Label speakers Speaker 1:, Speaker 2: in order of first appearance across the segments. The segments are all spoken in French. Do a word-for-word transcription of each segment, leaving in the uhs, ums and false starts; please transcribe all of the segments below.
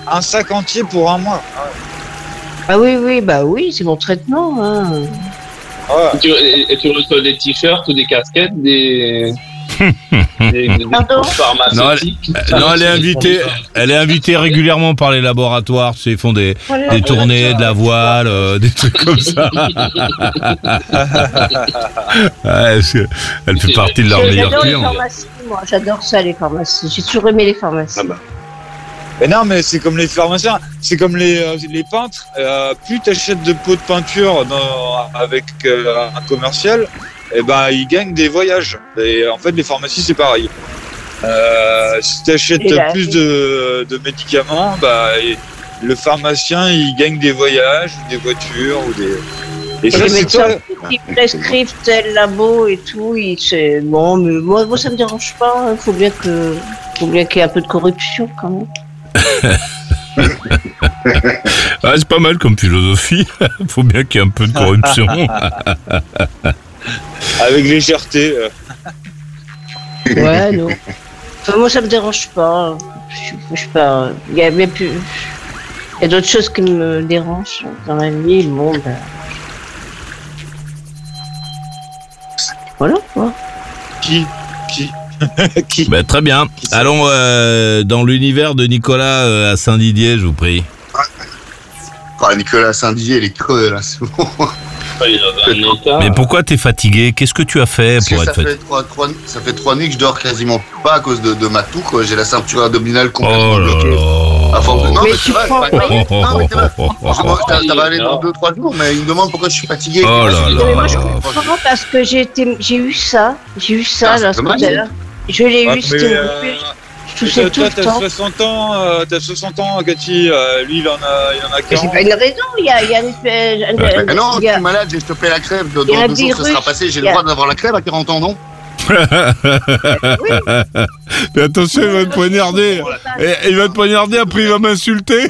Speaker 1: un sac entier pour un mois.
Speaker 2: Ah oui, oui, bah oui, c'est mon traitement. Hein.
Speaker 1: Ouais.
Speaker 3: Et tu, et, et tu reçois des t-shirts ou des casquettes, des... des, des
Speaker 2: Pardon
Speaker 3: pharmaceutiques.
Speaker 4: Non, elle, non, elle est invitée, elle est invitée régulièrement par les laboratoires. Tu sais, ils font des, des tournées, de la voile, euh, des trucs comme ça. Ouais, elle fait partie de leurs meilleurs
Speaker 2: J'adore les
Speaker 4: clients.
Speaker 2: pharmacies, moi. J'adore ça, les pharmacies. J'ai toujours aimé les pharmacies.
Speaker 3: Ah bah.
Speaker 1: Mais non, mais c'est comme les pharmaciens, c'est comme les, euh, les peintres. Euh, plus tu achètes de pots de peinture dans, avec euh, un commercial, et ben ils gagnent des voyages. Et en fait, les pharmacies c'est pareil. Euh, si tu achètes plus de, de médicaments, bah le pharmacien il gagne des voyages, ou des voitures ou des. Et,
Speaker 2: Et
Speaker 1: ça,
Speaker 2: les
Speaker 1: c'est
Speaker 2: médecins
Speaker 1: toi.
Speaker 2: qui prescrivent tel labo et tout, ils, c'est bon, mais moi, moi ça me dérange pas. Il faut bien que, faut bien qu'il y ait un peu de corruption quand même.
Speaker 4: Ah, c'est pas mal comme philosophie. Faut bien qu'il y ait un peu de corruption.
Speaker 1: Avec légèreté. Euh.
Speaker 2: Ouais, non. Enfin, moi ça me dérange pas. Je, je sais pas. Il y a bien plus. Il y a d'autres choses qui me dérangent dans la vie, le monde. Voilà quoi.
Speaker 1: Qui Qui Qui
Speaker 4: Bah, très bien. Allons euh, dans l'univers de Nicolas euh, à Saint-Didier, je vous prie.
Speaker 5: Ah, Nicolas Saint-Didier, il est creux là, c'est bon.
Speaker 3: Il avait un état.
Speaker 4: Mais pourquoi t'es fatigué? Qu'est-ce que tu as fait
Speaker 5: Parce
Speaker 4: pour
Speaker 5: que
Speaker 4: être
Speaker 5: ça,
Speaker 4: fatigué?
Speaker 5: fait trois, trois, ça fait trois nuits que je dors quasiment pas à cause de, de ma toux, quoi. J'ai la ceinture abdominale complètement
Speaker 4: Oh là
Speaker 5: bloquée.
Speaker 4: là.
Speaker 5: À force de... Non,
Speaker 2: Mais
Speaker 5: mais,
Speaker 2: tu
Speaker 5: c'est vrai,
Speaker 2: prends-
Speaker 5: c'est pas grave. Non, mais c'est vrai. Franchement,
Speaker 3: Ah,
Speaker 5: ça va aller
Speaker 3: non.
Speaker 5: dans deux trois jours, mais il me demande pourquoi je suis fatigué.
Speaker 4: Oh là
Speaker 5: Je dis,
Speaker 4: là.
Speaker 2: Mais moi je
Speaker 4: là.
Speaker 2: comprends parce que j'ai été, j'ai eu ça, j'ai eu ça
Speaker 5: Ah,
Speaker 2: là
Speaker 5: c'est
Speaker 2: ce
Speaker 5: dommage.
Speaker 2: matin-là. Je l'ai
Speaker 1: Ouais,
Speaker 2: eu, c'était
Speaker 1: mais,
Speaker 2: mon
Speaker 1: euh,
Speaker 2: refus. Je toussais tout
Speaker 1: toi,
Speaker 2: le
Speaker 1: t'as
Speaker 2: temps.
Speaker 1: soixante ans, euh, t'as soixante ans, Cathy. Euh, lui, il en a, il en a
Speaker 2: Mais c'est
Speaker 1: quarante.
Speaker 2: pas une raison, il y a, il y a une espèce.
Speaker 5: Mais non,
Speaker 2: il
Speaker 5: je
Speaker 2: y a-
Speaker 5: suis malade, j'ai chopé la crève. Dans
Speaker 2: il y a
Speaker 5: deux
Speaker 2: un
Speaker 5: jours, ça
Speaker 2: virus,
Speaker 5: sera passé. J'ai
Speaker 2: il
Speaker 5: le
Speaker 2: y a-
Speaker 5: droit d'avoir la crève à quarante ans, non?
Speaker 2: Oui.
Speaker 4: Mais attention, il va te poignarder. Et, il va te poignarder, après il va m'insulter.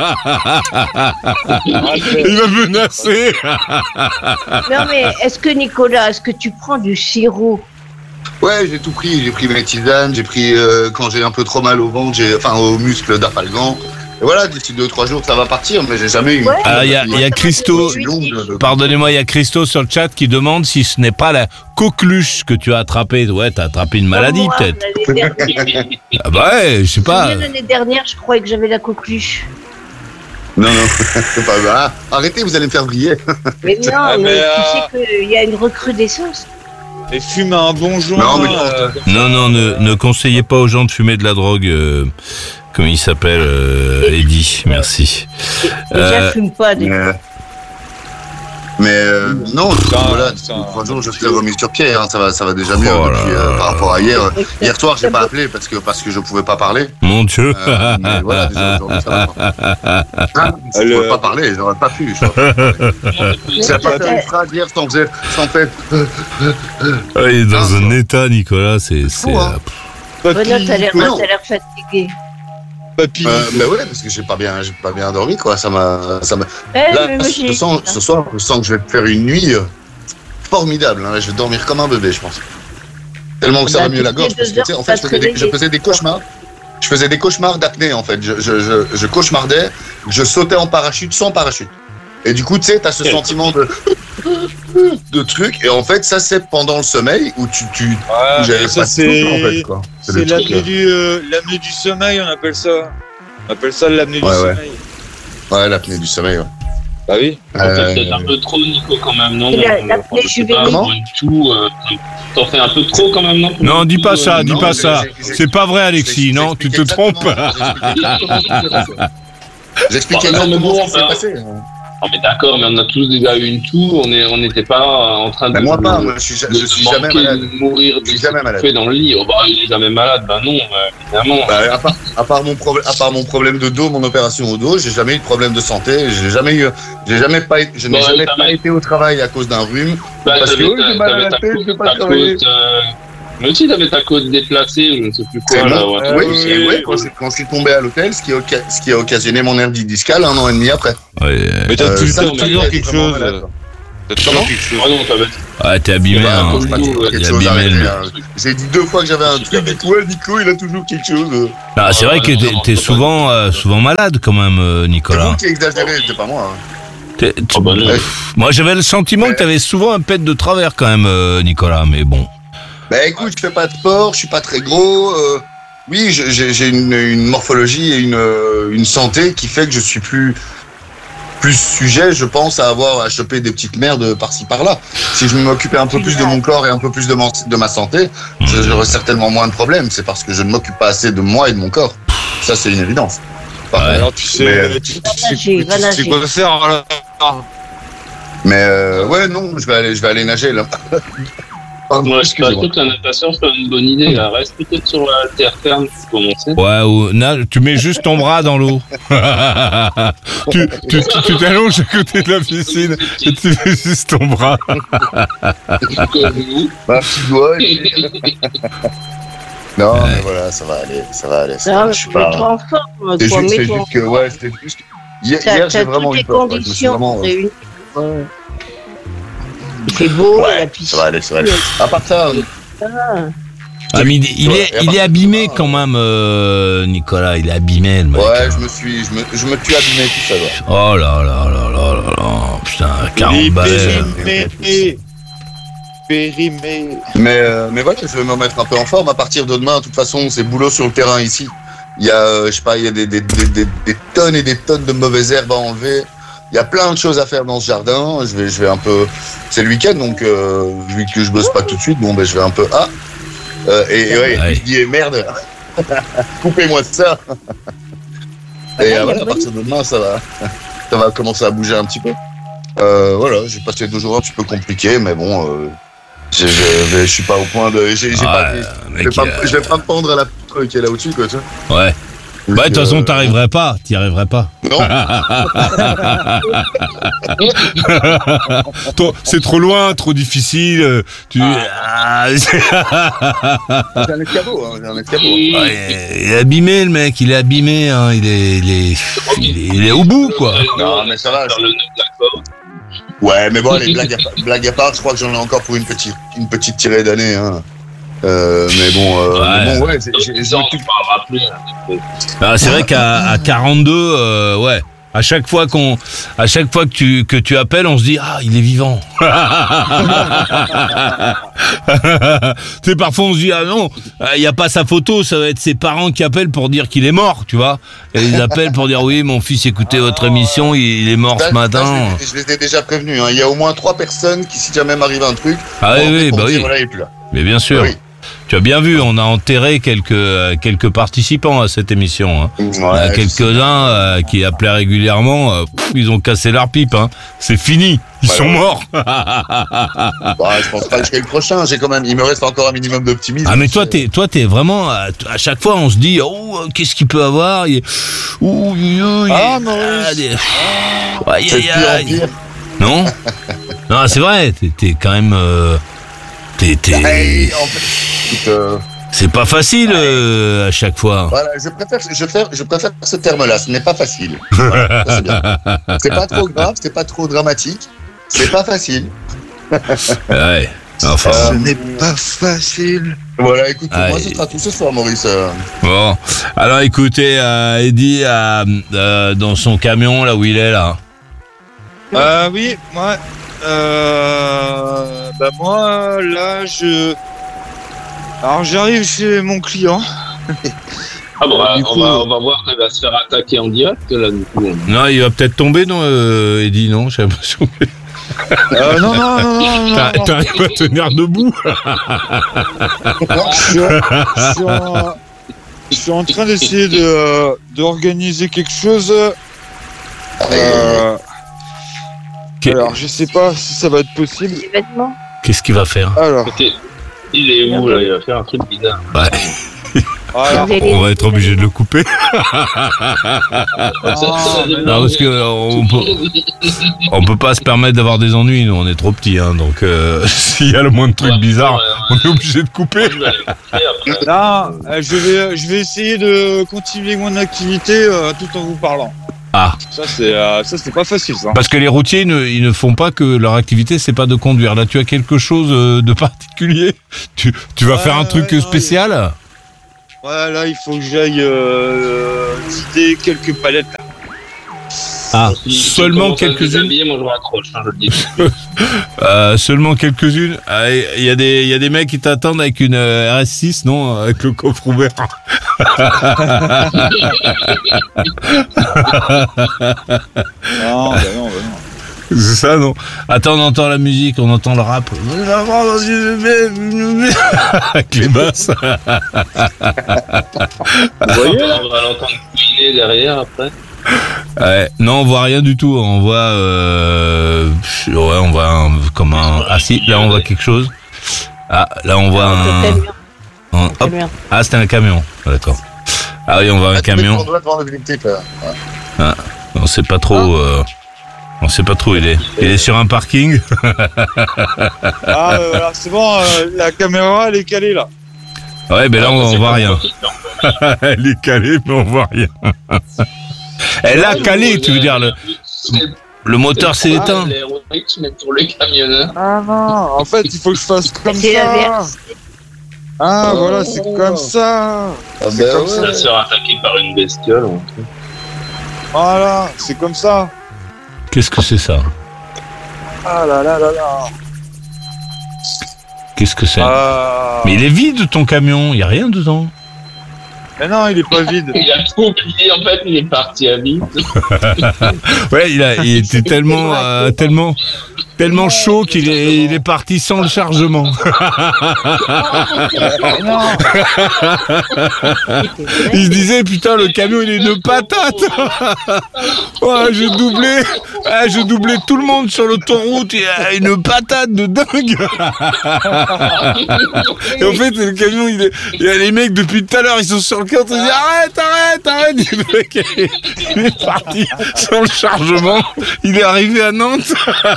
Speaker 4: Il va me menacer.
Speaker 2: Non mais est-ce que Nicolas, est-ce que tu prends du sirop?
Speaker 5: Ouais, j'ai tout pris. J'ai pris mes tisanes, j'ai pris euh, quand j'ai un peu trop mal au ventre, j'ai, enfin aux muscles d'Afalgan. Et voilà, d'ici deux trois jours, ça va partir, mais j'ai jamais eu.
Speaker 2: Ouais.
Speaker 4: Ah, il y a, il y a Christo, pardonnez-moi, il y a Christo sur le chat qui demande si ce n'est pas la coqueluche que tu as attrapée. Ouais, t'as attrapé une maladie
Speaker 2: Moi,
Speaker 4: peut-être.
Speaker 2: l'année dernière-
Speaker 4: Ah bah ouais, je sais
Speaker 2: Je me
Speaker 4: pas.
Speaker 2: souviens, L'année dernière, je croyais que j'avais la coqueluche.
Speaker 5: Non, non, c'est pas vrai. Arrêtez, vous allez me faire briller.
Speaker 2: Mais non,
Speaker 1: Ah,
Speaker 2: mais,
Speaker 1: mais,
Speaker 2: tu
Speaker 1: euh,
Speaker 2: sais qu'il y a une recrudescence.
Speaker 1: Et fume un bon joint.
Speaker 5: Non, mais-
Speaker 1: euh,
Speaker 4: Non, non, ne, ne conseillez pas aux gens de fumer de la drogue. Euh, comment il s'appelle, euh, Eddy, merci.
Speaker 2: Déjà,
Speaker 4: Euh,
Speaker 2: je fume pas. Des...
Speaker 5: Mais, mais euh, non,
Speaker 1: Ça,
Speaker 5: voilà,
Speaker 1: ça,
Speaker 5: depuis trois jours, je suis remis sur pied, hein, ça va, ça va déjà mieux
Speaker 4: Oh
Speaker 5: depuis,
Speaker 4: là
Speaker 5: euh,
Speaker 4: là.
Speaker 5: par rapport à hier. Hier soir, je l'ai pas appelé parce que parce que je pouvais pas parler.
Speaker 4: Mon Dieu.
Speaker 5: Euh, mais voilà, déjà, aujourd'hui, ça va. Hein, je
Speaker 1: Le-
Speaker 5: pouvais pas parler, j'aurais pas pu. Je crois. C'est pas fait une phrase hier sans que j'ai- sans fait.
Speaker 4: Ah, il est dans un état, Nicolas, c'est... c'est
Speaker 5: fou, hein.
Speaker 4: euh,
Speaker 1: papy,
Speaker 2: Bonne note, t'as l'air
Speaker 5: non.
Speaker 2: t'as l'air fatigué.
Speaker 1: papy.
Speaker 5: Euh, mais ouais, parce que j'ai pas bien, j'ai pas bien dormi, quoi. Ça m'a, ça m'a.
Speaker 2: Eh,
Speaker 5: Là,
Speaker 2: mais moi,
Speaker 5: ce,
Speaker 2: j'ai-
Speaker 5: sens- ce soir, je sens que je vais faire une nuit euh, formidable. Hein. Je vais dormir comme un bébé, je pense. Tellement que ça
Speaker 2: Bah,
Speaker 5: va mieux la
Speaker 2: toutes les
Speaker 5: gorge. Parce que,
Speaker 2: deux
Speaker 5: tu sais, en
Speaker 2: heures,
Speaker 5: fait, je
Speaker 2: ça te
Speaker 5: faisais, des, je
Speaker 2: réveille.
Speaker 5: faisais des cauchemars. Je faisais des cauchemars d'apnée, en fait. Je, je, je, je cauchemardais, je sautais en parachute sans parachute. Et du coup, tu sais, t'as ce sentiment de de truc. Et en fait, ça, c'est pendant le sommeil où tu, tu,
Speaker 1: Ouais,
Speaker 5: où j'avais
Speaker 1: mais ça,
Speaker 5: pas de souffle, en fait,
Speaker 1: c'est
Speaker 5: quoi.
Speaker 1: c'est
Speaker 5: le truc,
Speaker 1: l'apnée
Speaker 5: là.
Speaker 1: du, euh, l'apnée du sommeil, on appelle ça. On appelle ça l'apnée
Speaker 5: Ouais,
Speaker 1: du
Speaker 5: ouais.
Speaker 1: sommeil.
Speaker 5: Ouais, l'apnée du sommeil, ouais.
Speaker 1: Bah oui.
Speaker 3: T'en fais
Speaker 5: Euh,
Speaker 3: peut-être un peu trop, Nico, quand même, non?
Speaker 2: Et la-
Speaker 3: Euh,
Speaker 2: l'apnée
Speaker 3: je sais
Speaker 2: juvénile.
Speaker 3: pas, pour une toux, euh, t'en fais un peu trop, quand même, non? Pour
Speaker 4: Non,
Speaker 3: une
Speaker 4: dis
Speaker 3: toux,
Speaker 4: pas
Speaker 3: euh,
Speaker 4: ça, dis
Speaker 5: non,
Speaker 4: pas
Speaker 5: j'ai-
Speaker 4: ça.
Speaker 5: j'ai- j'ai-
Speaker 4: C'est pas vrai, Alexis, non, tu te trompes.
Speaker 5: J'explique
Speaker 3: Bon, non, mais
Speaker 5: exactement
Speaker 3: bon,
Speaker 5: ce qui s'est
Speaker 3: bah,
Speaker 5: passé.
Speaker 3: Non, mais d'accord, mais on a tous déjà eu une toux, on est, on n'était pas en train de.
Speaker 5: Mais moi pas, moi je suis,
Speaker 3: de
Speaker 5: je suis
Speaker 3: manquer,
Speaker 5: jamais malade.
Speaker 3: de mourir,
Speaker 5: Je suis
Speaker 3: de
Speaker 5: jamais malade.
Speaker 3: s'étouffer dans le lit. Oh, bah, il est jamais malade, bah non, euh, évidemment.
Speaker 5: Bah, à, part, à, part mon problème, à part mon problème de dos, mon opération au dos, j'ai jamais eu de problème de santé. J'ai jamais eu, j'ai jamais pas, je n'ai
Speaker 3: Bon,
Speaker 5: jamais
Speaker 3: ça
Speaker 5: pas
Speaker 3: va.
Speaker 5: été au travail à cause d'un rhume.
Speaker 3: Bah,
Speaker 5: parce
Speaker 3: t'avais
Speaker 5: que,
Speaker 3: ta-
Speaker 5: oh, j'ai mal à
Speaker 3: t'avais
Speaker 5: la
Speaker 3: ta
Speaker 5: tête,
Speaker 3: côte-
Speaker 5: je peux pas
Speaker 3: ta
Speaker 5: travailler.
Speaker 3: côte, euh, mais aussi, t'avais ta côte déplacée, je ne sais plus
Speaker 5: C'est
Speaker 3: quoi, là.
Speaker 5: bon.
Speaker 3: ouais.
Speaker 5: oui,
Speaker 1: oui,
Speaker 5: c'est
Speaker 1: oui,
Speaker 5: vrai,
Speaker 1: oui.
Speaker 5: quand, je, quand je suis tombé à l'hôtel, ce qui, a oca- ce qui a occasionné mon hernie discale un an et demi après.
Speaker 4: Ouais,
Speaker 1: Mais t'as
Speaker 5: Euh,
Speaker 1: toujours,
Speaker 5: ça,
Speaker 1: t'as
Speaker 3: mais
Speaker 1: toujours
Speaker 3: t'es
Speaker 1: quelque
Speaker 5: vraiment
Speaker 1: chose.
Speaker 5: malade, quoi.
Speaker 1: T'as toujours quelque chose.
Speaker 3: Ah non, ça va être.
Speaker 4: Ouais, t'es abîmé,
Speaker 5: Bah,
Speaker 4: hein.
Speaker 5: faut que je
Speaker 3: Il
Speaker 5: trouve
Speaker 4: Il
Speaker 5: quelque
Speaker 4: est
Speaker 5: chose à
Speaker 4: abîmé,
Speaker 5: arrêter,
Speaker 4: le-
Speaker 5: hein. J'ai dit deux fois que j'avais un truc, du coup, ouais, Nico, il a toujours quelque chose.
Speaker 4: Ah, c'est vrai que t'es, t'es souvent, euh, souvent malade quand même, euh,
Speaker 5: C'est
Speaker 4: Nicolas.
Speaker 5: vous qui exagérez, c'était pas moi. hein.
Speaker 4: T'es- tu-
Speaker 3: Ah bah non.
Speaker 4: Pff, Moi, j'avais le sentiment
Speaker 5: Ouais.
Speaker 4: que t'avais souvent un pet de travers quand même, euh, Nicolas, mais bon.
Speaker 5: Bah écoute, je fais pas de sport, je suis pas très gros. euh, oui, je- j'ai j'ai une, une morphologie et une, euh, une santé qui fait que je suis plus plus sujet, je pense, à avoir à choper des petites merdes par-ci par-là. Si je m'occupais un peu plus de mon corps et un peu plus de, mon- de ma santé, je- j'aurais certainement moins de problèmes. C'est parce que je ne m'occupe pas assez de moi et de mon corps. Ça, c'est une évidence. Par
Speaker 4: Ouais.
Speaker 5: contre.
Speaker 1: Alors tu sais,
Speaker 5: Mais-
Speaker 1: tu, tu
Speaker 2: Va
Speaker 1: sais,
Speaker 2: nager,
Speaker 1: tu
Speaker 2: va
Speaker 1: sais
Speaker 2: nager.
Speaker 1: quoi faire là.
Speaker 5: Mais euh, ouais, non, je vais aller, je vais aller nager là. Pardon,
Speaker 3: Moi, je sais pas
Speaker 5: excusez-moi.
Speaker 3: trop que la natation, c'est pas une bonne idée. Là. Reste peut-être sur la terre ferme pour commencer.
Speaker 4: Ouais, ou, nage, tu mets juste ton bras dans l'eau. tu, tu, tu, tu t'allonges à côté de la piscine et tu mets juste ton bras.
Speaker 3: Comme vous.
Speaker 5: Bah, petit doigt. et puis- non, mais voilà, ça va aller, ça va aller. Ça
Speaker 2: Ça,
Speaker 5: va, je suis pas.
Speaker 2: mets-toi en forme,
Speaker 5: C'est
Speaker 2: toi,
Speaker 5: juste, c'est
Speaker 2: mets-toi en
Speaker 5: juste que, ouais, c'était juste. que- Hier,
Speaker 2: T'as,
Speaker 5: hier
Speaker 2: t'as
Speaker 5: j'ai vraiment
Speaker 2: toutes
Speaker 5: eu
Speaker 2: les
Speaker 5: peur. quoi. Je me suis
Speaker 2: conditions
Speaker 5: vraiment.
Speaker 2: réunies. Ouais. Il fait beau,
Speaker 5: Ouais,
Speaker 2: la piscine.
Speaker 5: Ça va aller, ça va aller. À part ça, euh,
Speaker 2: Ah.
Speaker 4: Ah, mais il, il est, il est abîmé quand même, euh, Nicolas. Il est abîmé, le mec.
Speaker 5: ouais,
Speaker 4: hein.
Speaker 5: je me suis, je me, je me suis abîmé tout seul. ouais.
Speaker 4: Oh là là là là là là. Putain, quarante balais.
Speaker 1: Périmé. Périmé.
Speaker 5: Mais, euh, mais voilà, je vais me remettre un peu en forme. À partir de demain, de toute façon, c'est boulot sur le terrain ici. Il y a, euh, je sais pas, il y a des, des, des, des, des tonnes et des tonnes de mauvaises herbes à enlever. Il y a plein de choses à faire dans ce jardin. Je vais, je vais un peu. C'est le week-end, donc euh, vu que je bosse pas tout de suite, bon ben je vais un peu. Ah. Euh, et, et ouais,
Speaker 4: Ouais.
Speaker 5: je dis eh, merde. Coupez-moi de ça. Et euh, voilà, à partir de demain, ça va, ça va commencer à bouger un petit peu. Euh, voilà, j'ai passé deux jours un petit peu compliqués, mais bon, euh, je, je, vais- je suis pas au point de. J'ai, j'ai pas,
Speaker 4: Ouais,
Speaker 5: je,
Speaker 4: mec,
Speaker 5: vais pas,
Speaker 4: euh,
Speaker 5: je vais pas me pendre à la poutre qui est là au-dessus, quoi, tu vois.
Speaker 4: ouais. Bah, de toute
Speaker 5: Donc,
Speaker 4: façon,
Speaker 5: euh,
Speaker 4: t'arriverais pas. T'y arriverais pas.
Speaker 5: Non,
Speaker 4: Toi, c'est trop loin, trop difficile. euh, Tu... Ah, c'est-
Speaker 5: j'ai un escabeau, hein, j'ai un escabeau.
Speaker 4: Ouais, il est abîmé, le mec. Il est abîmé. Hein. Il, est, il, est, il, est, il est au bout, quoi.
Speaker 5: Non, mais ça va,
Speaker 3: Faire
Speaker 5: je-
Speaker 3: le nœud de la corde.
Speaker 5: Ouais, mais bon, les blagues à, part- blagues à part, je crois que j'en ai encore pour une petite, une petite tirée d'année. Hein. Euh, mais bon, euh,
Speaker 4: Ouais.
Speaker 5: mais bon, ouais, c'est- j'ai,
Speaker 3: J'ai
Speaker 5: j'ai
Speaker 3: on
Speaker 5: occupe-
Speaker 3: va rappeler.
Speaker 4: Ah, c'est vrai qu'à à quarante-deux, euh, ouais. À chaque fois qu'on, à chaque fois que tu que tu appelles, on se dit ah il est vivant. Tu sais, parfois on se dit ah non, il y a pas sa photo, ça va être ses parents qui appellent pour dire qu'il est mort, tu vois. Et ils appellent pour dire oui mon fils écoutez votre émission, il, il est mort
Speaker 5: Ça,
Speaker 4: ce matin.
Speaker 5: ça, je, les, je les ai déjà prévenus. Hein. Il y a au moins trois personnes qui, si jamais m'arrive un truc,
Speaker 4: Ah oui
Speaker 5: vont
Speaker 4: oui
Speaker 5: appeler pour
Speaker 4: bah
Speaker 5: me dire,
Speaker 4: oui.
Speaker 5: Voilà, il est plus là.
Speaker 4: Mais bien sûr.
Speaker 5: Oui.
Speaker 4: Tu as bien vu, on a enterré quelques euh, quelques participants à cette émission. Hein. Il y en a
Speaker 5: Ouais,
Speaker 4: quelques-uns euh, qui appelaient régulièrement, euh, pff, ils ont cassé leur pipe. Hein. C'est fini, ils
Speaker 5: Ouais,
Speaker 4: sont
Speaker 5: ouais.
Speaker 4: morts.
Speaker 5: bah, je pense pas que je serai le prochain. J'ai quand même, il me reste encore un minimum d'optimisme.
Speaker 4: Ah mais toi t'es toi t'es vraiment à, à chaque fois on se dit oh euh, qu'est-ce qu'il peut avoir il... Ouh, il- il-
Speaker 1: Ah, Maurice.
Speaker 4: ah, des- Aïe,
Speaker 5: C'est de
Speaker 4: aïe,
Speaker 5: pire en
Speaker 4: aïe.
Speaker 5: pire.
Speaker 4: Non non c'est vrai t'es, t'es quand même euh, t'es, t'es-
Speaker 5: Hey, en fait, écoute, euh,
Speaker 4: c'est pas facile euh, à chaque fois.
Speaker 5: voilà, je préfère, je, préfère, je préfère ce terme-là. Ce n'est pas facile. Voilà, ça, c'est bien. C'est pas trop grave, c'est pas trop dramatique. C'est pas facile.
Speaker 4: Ouais. Enfin
Speaker 1: Ce n'est pas facile.
Speaker 5: Voilà, écoute,
Speaker 4: Ah,
Speaker 5: moi,
Speaker 4: et-
Speaker 5: ce sera tout ce soir, Maurice. euh.
Speaker 4: bon alors écoutez euh, Eddie euh, euh, dans son camion là où il est là.
Speaker 1: Euh, oui, moi, euh, bah moi, là, je, alors j'arrive chez mon client.
Speaker 3: Ah bon,
Speaker 1: Du
Speaker 3: on,
Speaker 1: coup,
Speaker 3: va,
Speaker 1: euh,
Speaker 3: on va voir qu'elle va se faire attaquer en direct là du coup.
Speaker 4: Non il va peut-être tomber non euh, Eddie non j'ai l'impression que
Speaker 1: Euh, non, non, non, non, non,
Speaker 4: T'a-
Speaker 1: non.
Speaker 4: t'arrives à tenir debout.
Speaker 1: Je suis, je suis en, je suis en train d'essayer de d'organiser quelque chose. Euh,
Speaker 4: Qu'est-
Speaker 1: alors, je sais pas si ça va être possible.
Speaker 2: Les vêtements.
Speaker 4: Qu'est-ce qu'il va faire?
Speaker 1: Alors,
Speaker 3: Ok. Il est où là? Il va faire un truc bizarre.
Speaker 4: Ouais.
Speaker 1: alors,
Speaker 4: On va être obligé de le couper.
Speaker 1: ah,
Speaker 4: Non, parce que euh, on peut, on peut pas se permettre d'avoir des ennuis, nous on est trop petits, hein, donc euh, s'il y a le moindre truc bizarre, on est obligé de couper.
Speaker 1: non, euh, je vais, je vais essayer de continuer mon activité euh, tout en vous parlant.
Speaker 4: Ah.
Speaker 1: Ça, c'est euh, ça, c'est pas facile, ça.
Speaker 4: Parce que les routiers, ils ne, ils ne font pas que leur activité, c'est pas de conduire. Là, tu as quelque chose euh, de particulier. Tu, tu vas
Speaker 1: Ouais,
Speaker 4: faire un truc
Speaker 1: ouais,
Speaker 4: spécial.
Speaker 1: Ouais, là, il faut que j'aille euh, vider quelques palettes. Là.
Speaker 4: Ah,
Speaker 3: Si- si
Speaker 4: seulement
Speaker 3: on commence à se
Speaker 4: quelques-unes.
Speaker 3: déshabiller, moi je raccroche, hein, je le dis.
Speaker 4: Euh, seulement quelques-unes. Ah, Il y a des, il y a des mecs qui t'attendent avec une euh, R S six, non, avec le coffre ouvert.
Speaker 1: Non, bah non, bah non.
Speaker 4: C'est ça, non? Attends, on entend la musique, on entend le rap. Avec les basses.
Speaker 1: Vous voyez, là?
Speaker 3: On va l'entendre couiner derrière après.
Speaker 4: Ouais, non, on voit rien du tout. On voit, euh, ouais, on voit un, comme un. Ah si, là on voit quelque chose. Ah, là on voit
Speaker 2: Le
Speaker 4: un.
Speaker 2: camion,
Speaker 4: un-
Speaker 2: le
Speaker 4: hop.
Speaker 2: camion.
Speaker 4: Ah, c'était un camion. Ah, d'accord. Ah oui, on voit un
Speaker 5: Ah, tu mets
Speaker 4: camion.
Speaker 5: ton doigt devant l'objectif, là. Ouais.
Speaker 4: On sait pas trop. Euh, on sait pas trop. Il est. Il est sur un parking.
Speaker 1: Ah, euh, voilà, c'est bon, euh, la caméra, elle est calée, là.
Speaker 4: Ouais, ben là on,
Speaker 3: Ah,
Speaker 4: on
Speaker 3: c'est
Speaker 4: voit
Speaker 3: pas
Speaker 4: rien.
Speaker 3: pratique, non.
Speaker 4: Elle est calée, mais on voit rien. Elle a calé, tu veux dire le. Le moteur s'est éteint.
Speaker 3: L'aérodynamique, je mets pour le camionneur.
Speaker 1: Ah non, en fait, il faut que je fasse comme
Speaker 2: C'est
Speaker 1: ça.
Speaker 2: l'inverse.
Speaker 1: Ah,
Speaker 5: Oh.
Speaker 1: voilà, c'est comme ça.
Speaker 5: Ah,
Speaker 1: C'est
Speaker 5: bah
Speaker 1: comme
Speaker 5: ouais.
Speaker 1: ça.
Speaker 3: Ça se faire attaquer par une bestiole. ou un truc.
Speaker 1: Voilà, c'est comme ça.
Speaker 4: Qu'est-ce que c'est ça?
Speaker 1: Ah là là là là.
Speaker 4: Qu'est-ce que c'est?
Speaker 1: Ah.
Speaker 4: Mais il est vide ton camion, il y a rien dedans.
Speaker 1: Mais non, il est pas vide.
Speaker 3: Il a tout oublié, en fait, il est parti à vite.
Speaker 4: Ouais, il, a, il était tellement, euh, tellement, tellement chaud qu'il est, il est parti sans le chargement.
Speaker 1: Mais non.
Speaker 4: Il se disait putain le camion il est une patate. Ouais, je doublais, ah, je doublais tout le monde sur l'autoroute. Il a une patate de dingue. Et en fait le camion il est, il y a les mecs depuis tout à l'heure ils sont sur le quai, on se dit arrête, arrête, arrête. Et le mec il est parti sans le chargement. Il est arrivé à Nantes.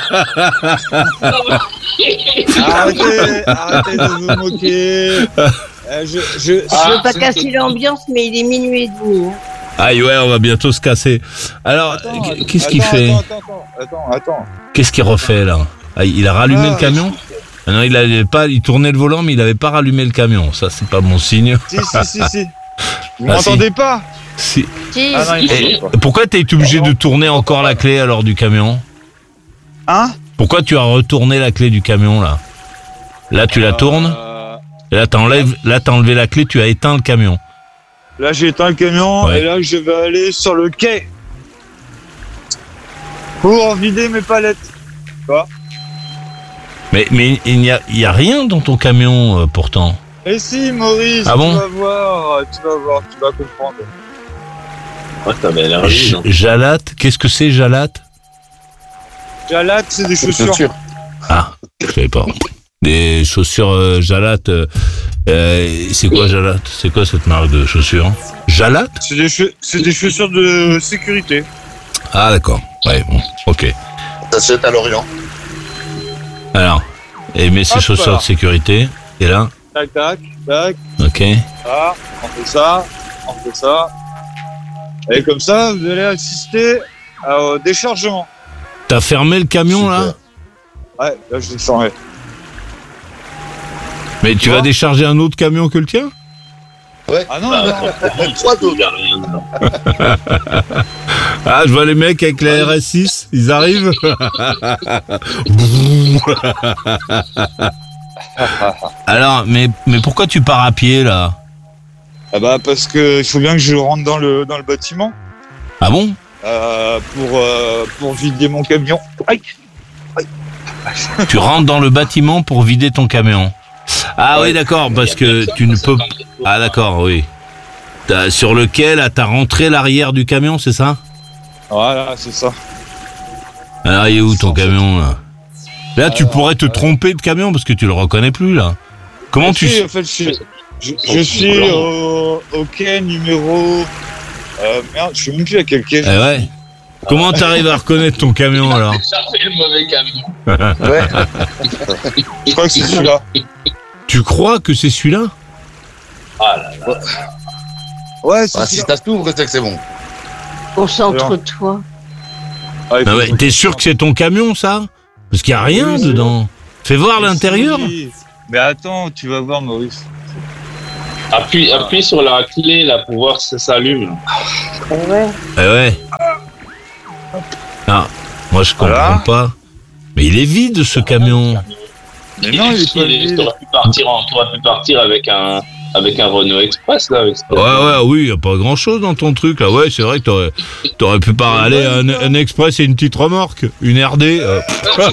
Speaker 1: Arrêtez, arrêtez de vous moquer. Euh, je, je,
Speaker 2: Je veux pas casser l'ambiance, mais il est minuit et demi. Hein.
Speaker 4: Aïe ouais, on va bientôt se casser. Alors
Speaker 1: Attends,
Speaker 4: qu'est-ce qu'il
Speaker 1: attends,
Speaker 4: fait?
Speaker 1: Attends, attends, attends, attends.
Speaker 4: Qu'est-ce qu'il refait là? Ah, il a rallumé
Speaker 1: Ah,
Speaker 4: le camion? Ah non, il avait pas, il tournait le volant, mais il avait pas rallumé le camion. Ça, c'est pas bon signe.
Speaker 1: Si, si, si, si. Vous
Speaker 4: Ah,
Speaker 1: m'entendez pas?
Speaker 4: Si.
Speaker 2: Si,
Speaker 1: Ah non, il
Speaker 4: Et
Speaker 1: m'entend pas.
Speaker 4: pourquoi t'as été obligé de tourner encore la clé alors du camion?
Speaker 1: Hein?
Speaker 4: Pourquoi tu as retourné la clé du camion là? Là, tu la tournes.
Speaker 1: Euh,
Speaker 4: Et là, t'enlèves, là, t'as enlevé la clé, tu as éteint le camion.
Speaker 1: Là, j'ai éteint le camion
Speaker 4: Ouais.
Speaker 1: et là, je vais aller sur le quai pour vider mes palettes.
Speaker 4: Mais, mais il n'y a, il y a rien dans ton camion euh, pourtant.
Speaker 1: Et si, Maurice,
Speaker 4: Ah bon
Speaker 1: tu vas voir, tu vas voir, tu vas comprendre.
Speaker 3: Ouais, t'avais l'air
Speaker 4: J-
Speaker 3: vide. hein.
Speaker 4: Jalate, qu'est-ce que c'est Jalate?
Speaker 1: Jalate, c'est des chaussures.
Speaker 5: Chaussures.
Speaker 4: Ah, je savais pas. Des chaussures euh, Jalate. Euh, euh, c'est quoi Jalate? C'est quoi cette marque de chaussures? Jalate?
Speaker 1: C'est des, che- c'est des chaussures de sécurité.
Speaker 4: Ah d'accord. Ouais, bon, ok.
Speaker 5: Ça se jette à l'Orient.
Speaker 4: Alors, et met ses
Speaker 1: Hop
Speaker 4: chaussures
Speaker 1: là.
Speaker 4: de sécurité. Et là,
Speaker 1: Tac, tac, tac,
Speaker 4: ok.
Speaker 1: ça, on fait ça, on fait ça. Et comme ça, vous allez assister au déchargement.
Speaker 4: T'as fermé le camion là?
Speaker 5: Super.
Speaker 1: Ouais, là, je l'ai fermé.
Speaker 4: Mais tu
Speaker 1: Quoi
Speaker 4: vas décharger un autre camion que le tien?
Speaker 1: Ah non,
Speaker 3: Bah,
Speaker 1: non,
Speaker 5: Trois
Speaker 3: il y a rien dedans.
Speaker 4: Ah, je vois les mecs avec la R S six, ils arrivent. Alors, mais, mais pourquoi tu pars à pied là?
Speaker 1: Ah bah parce que il faut bien que je rentre dans le dans le bâtiment
Speaker 4: Ah bon?
Speaker 1: euh, pour euh, pour vider mon camion. Aïe.
Speaker 4: Tu rentres dans le bâtiment pour vider ton camion. Ah oui, d'accord, parce que tu ne peux... Ah d'accord, oui. T'as- sur lequel, là, t'as rentré l'arrière du camion, c'est ça?
Speaker 1: Voilà, c'est ça.
Speaker 4: Alors, il est où ton camion, là? Là, tu
Speaker 1: Alors,
Speaker 4: pourrais te
Speaker 1: euh,
Speaker 4: tromper de camion parce que tu le reconnais plus, là. Comment
Speaker 1: Je
Speaker 4: tu...
Speaker 1: suis, en fait, je suis, je, je suis au, au quai numéro. Euh, merde, je sais même plus à quel quai.
Speaker 4: Eh ouais. Comment t'arrives à reconnaître ton camion, alors?
Speaker 3: Chargé le mauvais camion.
Speaker 5: Ouais.
Speaker 1: Je crois que c'est celui-là.
Speaker 4: Tu crois que c'est celui-là?
Speaker 3: Ah là là.
Speaker 1: Ouais, c'est
Speaker 5: Ah, si
Speaker 1: celui-là.
Speaker 5: ça s'ouvre, c'est que c'est bon.
Speaker 2: Concentre-toi.
Speaker 1: Ah, il
Speaker 4: Ah
Speaker 1: faut-
Speaker 4: ouais, t'es sûr que c'est ton camion, ça? Parce qu'il n'y a rien
Speaker 1: Oui, c'est
Speaker 4: dedans. Fais voir l'intérieur.
Speaker 1: Oui. Mais attends, tu vas voir, Maurice.
Speaker 3: Appuie, appuie sur la clé là pour voir si ça s'allume.
Speaker 2: Ouais.
Speaker 4: Eh ouais. Ah, moi je comprends
Speaker 1: Voilà.
Speaker 4: pas. Mais il est vide ce camion.
Speaker 1: Mais non, il est pas
Speaker 3: Il est-
Speaker 1: vide.
Speaker 3: T'aurais pu partir, en- t'aurais pu partir avec un, avec un Renault Express là. Avec
Speaker 4: Ouais, ouais, oui, y a pas grand chose dans ton truc là. Ouais, c'est vrai que t'aurais, t'aurais pu parler à un, un express et une petite remorque, une R D. euh.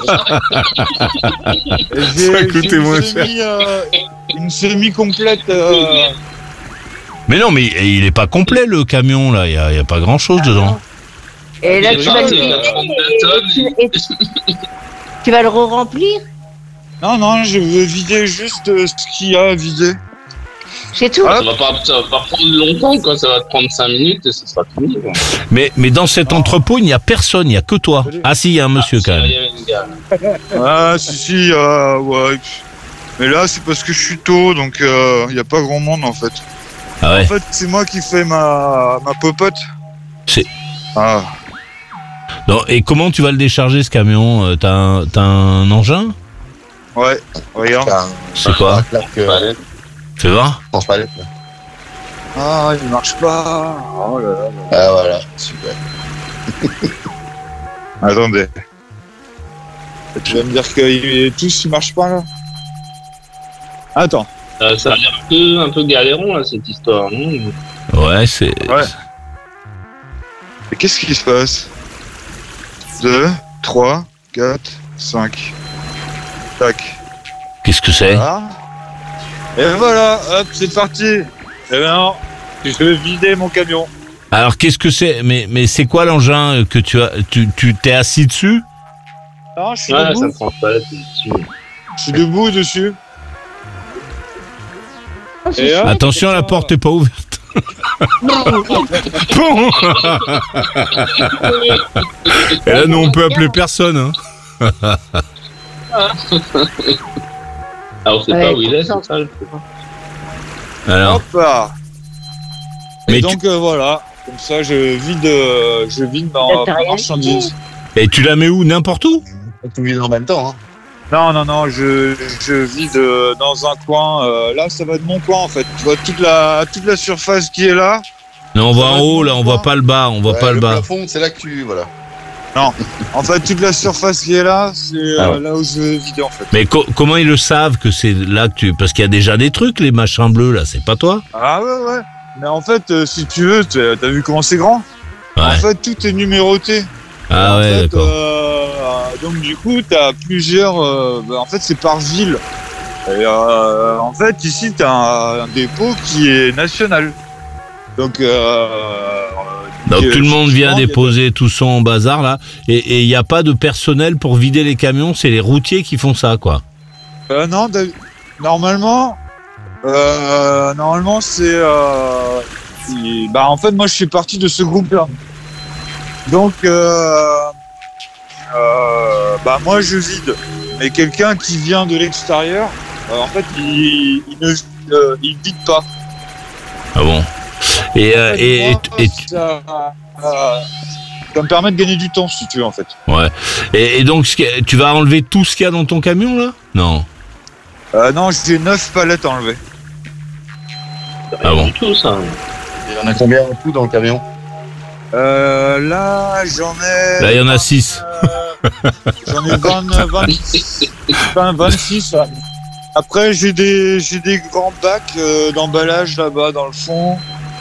Speaker 1: J'ai-
Speaker 4: Ça a
Speaker 1: j'ai
Speaker 4: coûté
Speaker 1: une
Speaker 4: moins
Speaker 1: semi, euh, une semi-complète. euh,
Speaker 4: Mais non, mais il est pas complet le camion là. Y a, y a pas grand chose dedans.
Speaker 2: Et là,
Speaker 3: Il
Speaker 2: tu
Speaker 3: est
Speaker 2: vas,
Speaker 3: vide,
Speaker 2: le...
Speaker 3: il a trente-deux tonnes.
Speaker 2: et- et- tu vas le re-remplir?
Speaker 1: Non, non, je veux vider juste euh, ce qu'il y a à vider.
Speaker 2: C'est tout?
Speaker 1: Ah.
Speaker 3: Ça va pas, ça va pas prendre longtemps quoi. Ça va te prendre cinq minutes et ce sera fini. Quoi.
Speaker 4: Mais, mais dans cet entrepôt, il n'y a personne, il n'y a que toi. Ah si, il y a un monsieur quand
Speaker 3: Il
Speaker 4: même.
Speaker 3: y a une gare.
Speaker 1: Ah, si, si, euh, ouais. Mais là, c'est parce que je suis tôt, donc il euh, n'y a pas grand monde en fait.
Speaker 4: Ah ouais.
Speaker 1: En fait, c'est moi qui fais ma, ma popote.
Speaker 4: C'est-
Speaker 1: Ah.
Speaker 4: Non, et comment tu vas le décharger ce camion? Euh, T'as un, t'as un engin?
Speaker 1: Ouais, regarde.
Speaker 4: C'est quoi?
Speaker 5: Claque, euh,
Speaker 3: Palette.
Speaker 4: Fais voir.
Speaker 5: France palette. là.
Speaker 1: Ah, il marche pas. Oh là là.
Speaker 5: Ah voilà, super.
Speaker 1: Attendez. Tu vas me dire que tous ils marchent pas là? Attends.
Speaker 3: Euh, ça a l'air un peu, un peu galéron là cette histoire. Non
Speaker 4: Ouais, c'est.
Speaker 1: Ouais. Et qu'est-ce qui se passe? deux, trois, quatre, cinq. Tac.
Speaker 4: Qu'est-ce que c'est?
Speaker 1: Voilà. Et voilà, hop, c'est parti. Et maintenant, je vais vider mon camion.
Speaker 4: Alors qu'est-ce que c'est? Mais, mais c'est quoi l'engin que tu as? Tu, tu t'es assis dessus?
Speaker 1: Non, je suis
Speaker 3: Ouais, ça
Speaker 1: debout.
Speaker 3: prend pas dessus.
Speaker 1: Je suis debout dessus.
Speaker 2: Oh, c'est
Speaker 1: Et hop,
Speaker 4: Attention, la porte est pas ouverte. Bon. Et là, nous, on peut appeler personne. Hein.
Speaker 3: Alors c'est
Speaker 2: Ouais,
Speaker 3: pas où il est, c'est
Speaker 2: concentre.
Speaker 3: ça le truc.
Speaker 4: Alors,
Speaker 1: Hop là. Et
Speaker 4: Mais
Speaker 1: donc euh, voilà, comme ça je vide, euh, je vide ma,
Speaker 2: T'as
Speaker 1: ma
Speaker 2: rien
Speaker 1: marchandise.
Speaker 4: et tu la mets où? N'importe où?
Speaker 5: Tout vide en même temps. Hein.
Speaker 1: Non, non, non, je, je vide euh, dans un coin. euh, là, ça va être mon coin en fait. Tu vois toute la, toute la surface qui est là.
Speaker 4: Non, on voit
Speaker 1: Ça
Speaker 4: en
Speaker 1: va
Speaker 4: haut,
Speaker 1: être
Speaker 4: là,
Speaker 1: mon
Speaker 4: on voit
Speaker 1: coin.
Speaker 4: pas le bas, on voit
Speaker 5: Ouais,
Speaker 4: pas le
Speaker 5: le
Speaker 4: bas.
Speaker 5: plafond, c'est là que tu. Voilà.
Speaker 1: En fait, toute la surface qui est là, c'est euh,
Speaker 5: Ah ouais.
Speaker 1: là où je vais vider en fait.
Speaker 4: Mais co- comment ils le savent que c'est là que tu... Parce qu'il y a déjà des trucs, les machins bleus, là, c'est pas toi?
Speaker 1: Ah ouais, ouais. Mais en fait, euh, si tu veux, t'as t'as vu comment c'est grand? En
Speaker 4: Ouais.
Speaker 1: fait, tout est numéroté.
Speaker 4: Ah
Speaker 1: En
Speaker 4: ouais,
Speaker 1: fait,
Speaker 4: d'accord.
Speaker 1: euh, donc du coup, t'as plusieurs. euh, bah, en fait, c'est par ville. Et euh, en fait, ici, t'as un, un dépôt qui est national. Donc. Euh,
Speaker 4: Donc
Speaker 1: euh,
Speaker 4: tout le monde vient
Speaker 1: effectivement, il y a
Speaker 4: déposer tout son bazar, là, et il n'y a pas de personnel pour vider les camions, c'est les routiers qui font ça, quoi.
Speaker 1: de- Euh, non, d'hab- normalement, euh, normalement, c'est. Euh, il- bah, en fait, moi, je suis parti de ce groupe-là. Donc, euh, euh, bah, moi, je vide. Mais quelqu'un qui vient de l'extérieur, euh, en fait, il, il ne euh, il vide pas.
Speaker 4: Ah bon? Et, euh,
Speaker 1: En fait,
Speaker 4: et,
Speaker 1: moi,
Speaker 4: et- et-
Speaker 1: ça, euh, ça me permet de gagner du temps, si tu veux, en fait.
Speaker 4: ouais. Et, et donc, ce qui- tu vas enlever tout ce qu'il y a dans ton camion, là? Non.
Speaker 1: Euh, non, j'ai neuf palettes à enlever.
Speaker 4: Ah bon?
Speaker 3: Du tout ça.
Speaker 5: Il y en a combien en tout dans le camion?
Speaker 1: Euh, là, j'en ai.
Speaker 4: Là, il y en a six.
Speaker 1: Euh, j'en ai vingt, vingt, vingt, vingt-six. ouais. Après, j'ai des, j'ai des grands bacs euh, d'emballage là-bas dans le fond.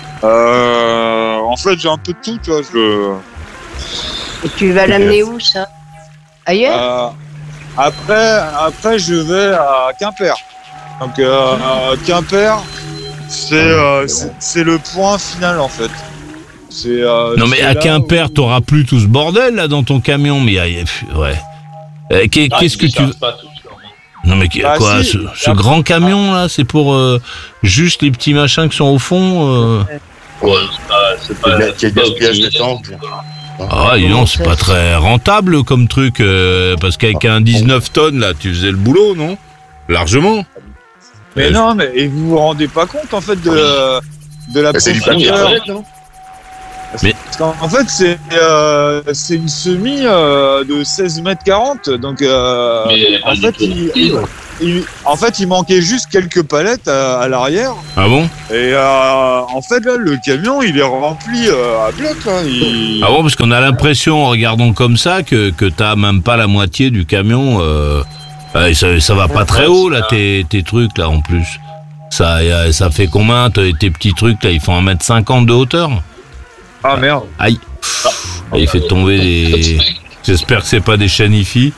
Speaker 1: Euh, en fait, j'ai un peu de tout, tu vois. Je,
Speaker 2: Et tu vas l'amener où, ça? Ailleurs?
Speaker 1: euh, après, après, je vais à Quimper. Donc, euh, à Quimper, c'est, euh, c'est, c'est le point final, en fait. C'est, euh,
Speaker 4: Non, mais
Speaker 1: c'est
Speaker 4: à
Speaker 1: là
Speaker 4: Quimper,
Speaker 1: où-
Speaker 4: t'auras plus tout ce bordel, là, dans ton camion, mais il y a- il y a- ouais. Euh, qu'est-
Speaker 3: Ah,
Speaker 4: Qu'est-ce
Speaker 3: ils
Speaker 4: que tu
Speaker 3: déchargent
Speaker 4: veux?
Speaker 3: pas tout, sûrement.
Speaker 4: Non, mais qui-
Speaker 1: Bah,
Speaker 4: quoi,
Speaker 1: si.
Speaker 4: ce, ce grand camion, là, c'est pour euh, juste les petits machins qui sont au fond euh...
Speaker 3: Ouais, c'est pas, c'est
Speaker 5: Il y
Speaker 3: pas,
Speaker 5: a- il y a
Speaker 3: c'est pas
Speaker 5: gaspillage
Speaker 3: optimisé.
Speaker 5: d'essence.
Speaker 4: Ah, dis donc, c'est pas très rentable comme truc, euh, parce qu'avec un dix-neuf tonnes, là, tu faisais le boulot, non? Largement.
Speaker 1: Mais
Speaker 4: Euh,
Speaker 1: non, mais et vous vous rendez pas compte, en fait, de, de la
Speaker 5: Bah, c'est du
Speaker 3: Ah non, il y a
Speaker 1: profondeur.
Speaker 3: palette, non
Speaker 4: Mais-
Speaker 1: Parce qu'en en fait, c'est euh, c'est une semi euh, de seize mètres quarante. Donc, euh,
Speaker 3: Mais
Speaker 1: en, fait, il, il- il- en fait, il manquait juste quelques palettes à, à l'arrière.
Speaker 4: Ah bon?
Speaker 1: Et euh, en fait, là, le camion, il est rempli euh, à bloc. Là. Il...
Speaker 4: Ah bon, parce qu'on a l'impression, en regardant comme ça, que, que t'as même pas la moitié du camion. Euh, euh, ça, ça va pas très haut, là, tes, tes trucs, là, en plus. Ça, y a- ça fait combien, tes, tes petits trucs, là? Ils font un mètre cinquante de hauteur?
Speaker 1: Ah merde.
Speaker 4: Aïe. Ah, il fait tomber des... J'espère que c'est pas des chanifies.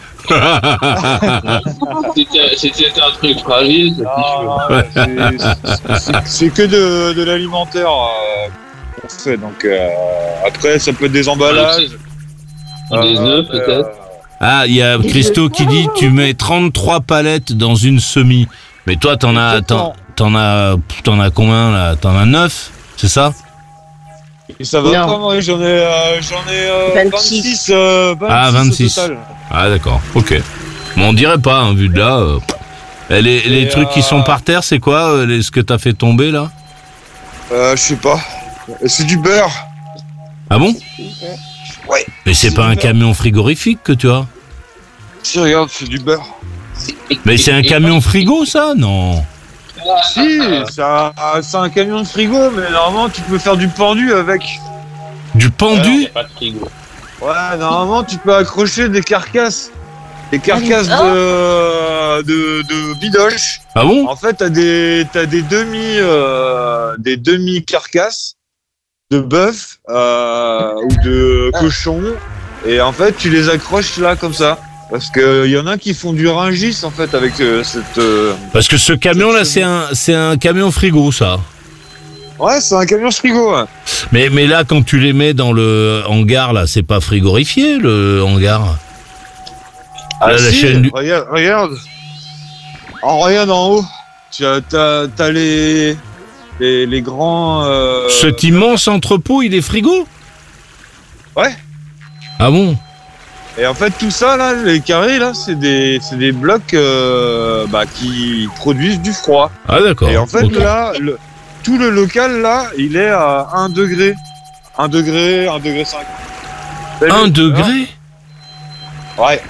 Speaker 3: C'était c'était un truc fragile. ça,
Speaker 1: Ah, c'est- c'est- c'est- c'est que de, de l'alimentaire euh, qu'on fait. Donc, euh, après, ça peut être des emballages.
Speaker 3: Des œufs,
Speaker 1: euh,
Speaker 3: peut-être.
Speaker 4: Ah, il y a Christo qui dit, tu mets trente-trois palettes dans une semi. Mais toi, t'en as, t'en, t'en as, t'en as combien, là? T'en as neuf? C'est ça?
Speaker 1: Et ça va
Speaker 2: Non.
Speaker 1: pas, moi, j'en ai, euh, j'en ai euh,
Speaker 2: vingt-six.
Speaker 1: vingt-six, euh, vingt-six
Speaker 4: Ah, vingt-six.
Speaker 1: au total.
Speaker 4: Ah, d'accord. Ok. Bon, on dirait pas, hein, vu de là. euh. Et les, les
Speaker 1: Et,
Speaker 4: trucs qui
Speaker 1: euh,
Speaker 4: sont par terre, c'est quoi, euh, les, ce que t'as fait tomber, là?
Speaker 1: Euh, je sais pas. C'est du beurre.
Speaker 4: Ah bon?
Speaker 1: Ouais.
Speaker 4: Mais c'est
Speaker 1: C'est
Speaker 4: pas
Speaker 1: du
Speaker 4: un
Speaker 1: beurre.
Speaker 4: camion frigorifique que tu as?
Speaker 1: Si, regarde, c'est du beurre.
Speaker 4: Mais c'est un camion frigo, ça? Non.
Speaker 1: Si, c'est un, c'est un camion de frigo, mais normalement, tu peux faire du pendu avec.
Speaker 4: Du
Speaker 3: Il
Speaker 4: pendu?
Speaker 3: n'y a pas de frigo.
Speaker 1: Ouais, normalement, tu peux accrocher des carcasses. Des carcasses de, de, de bidoche.
Speaker 4: Ah bon?
Speaker 1: En fait, t'as des, t'as des demi, euh, des demi carcasses de bœuf, euh, ou de cochon. Et en fait, tu les accroches là, comme ça. Parce que y en a qui font du ringis, en fait, avec euh, cette, euh,
Speaker 4: Parce que ce camion-là, c'est un, c'est un camion frigo, ça.
Speaker 1: ouais, c'est un camion frigo, ouais.
Speaker 4: Mais, mais là, quand tu les mets dans le hangar, là, c'est pas frigorifié, le hangar?
Speaker 1: Ah,
Speaker 4: Là, la
Speaker 1: si,
Speaker 4: chaîne du-
Speaker 1: regarde, regarde. En regarde en haut. Tu as, t'as, t'as les, les, les grands. Euh...
Speaker 4: Cet immense entrepôt, il est frigo?
Speaker 1: Ouais.
Speaker 4: Ah bon?
Speaker 1: Et en fait, tout ça, là, les carrés, là, c'est des, c'est des blocs euh, bah, qui produisent du froid.
Speaker 4: Ah d'accord.
Speaker 1: Et en fait,
Speaker 4: Ok.
Speaker 1: là, le, tout le local, là, il est à un degré. un degré, un degré cinq.
Speaker 4: Un degré?
Speaker 1: Ouais.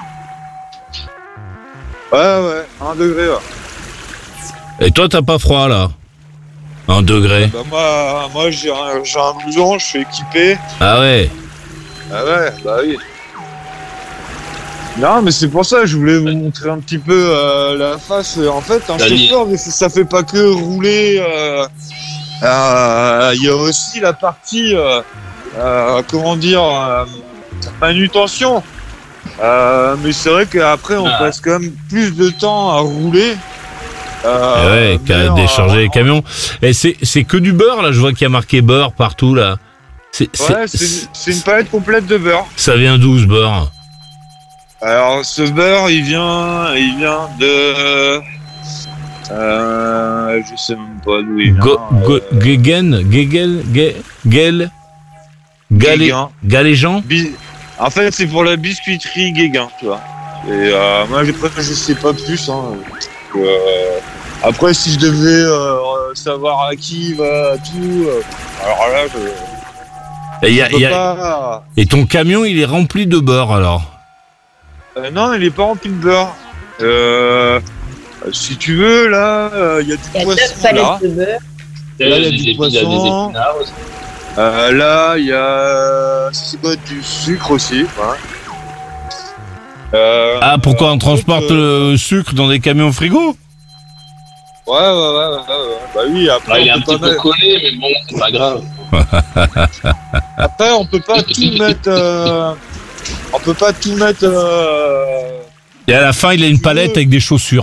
Speaker 1: Ouais, ouais, un degré, ouais.
Speaker 4: Et toi, t'as pas froid, là? Un degré.
Speaker 1: Bah, moi, moi j'ai un, j'ai un blouson, je suis équipé.
Speaker 4: Ah ouais.
Speaker 1: Ah ouais, bah oui. Non, mais c'est pour ça, je voulais vous montrer un petit peu euh, la face. En fait, un
Speaker 3: Allez.
Speaker 1: chauffeur, mais ça fait pas que rouler. euh, euh, Il y a aussi la partie, euh, euh, comment dire, euh, manutention. Euh, mais c'est vrai qu'après, on
Speaker 3: Ah.
Speaker 1: passe quand même plus de temps à rouler.
Speaker 4: Eh
Speaker 1: Euh,
Speaker 4: ouais,
Speaker 1: mais
Speaker 4: qu'à
Speaker 1: en-
Speaker 4: décharger les
Speaker 1: en-
Speaker 4: camions. Et c'est, c'est que du beurre, là. Je vois qu'il y a marqué beurre partout, là. C'est, c'est-
Speaker 1: Ouais, c'est c'est une palette complète de beurre.
Speaker 4: ça vient d'où, ce beurre?
Speaker 1: Alors, ce beurre, il vient, il vient de, euh, je sais même pas d'où il vient.
Speaker 4: Go, go,
Speaker 1: euh,
Speaker 4: Gegen, Gegel, Ge- Gel, Galé,
Speaker 1: Guéguin.
Speaker 4: Galéjean?
Speaker 1: Bi- En fait, c'est pour la biscuiterie Guéguin, tu vois. Et euh, moi, je préfère, je sais pas plus. Hein, donc, euh, après, si je devais euh, savoir à qui va tout, euh, alors là, je,
Speaker 4: Et, y a-
Speaker 1: je peux
Speaker 4: y a-
Speaker 1: pas.
Speaker 4: et ton camion, il est rempli de beurre, alors?
Speaker 1: Euh, non, il est pas rempli de beurre. Euh, si tu veux, là, il y a du
Speaker 2: Il y a
Speaker 1: poisson
Speaker 2: neuf palettes
Speaker 1: là.
Speaker 2: de beurre.
Speaker 1: Là, il y a
Speaker 3: des
Speaker 1: du
Speaker 3: épis- il y a des
Speaker 1: poisson.
Speaker 3: épinards aussi.
Speaker 1: Euh, là, il y a, c'est quoi, du sucre aussi. Ouais. Euh,
Speaker 4: Ah, pourquoi on
Speaker 1: en
Speaker 4: transporte
Speaker 1: fait, euh,
Speaker 4: le sucre dans des camions frigo?
Speaker 1: Ouais, ouais, ouais, ouais, ouais. Bah oui, après,
Speaker 3: Ah, il est
Speaker 1: on
Speaker 3: un
Speaker 1: peut
Speaker 3: petit
Speaker 1: pas
Speaker 3: peu
Speaker 1: mettre-
Speaker 3: collé, mais bon, c'est pas grave.
Speaker 1: après, on peut pas tout mettre. euh, On peut pas tout mettre. euh,
Speaker 4: Et à la fin, il a une palette avec des chaussures.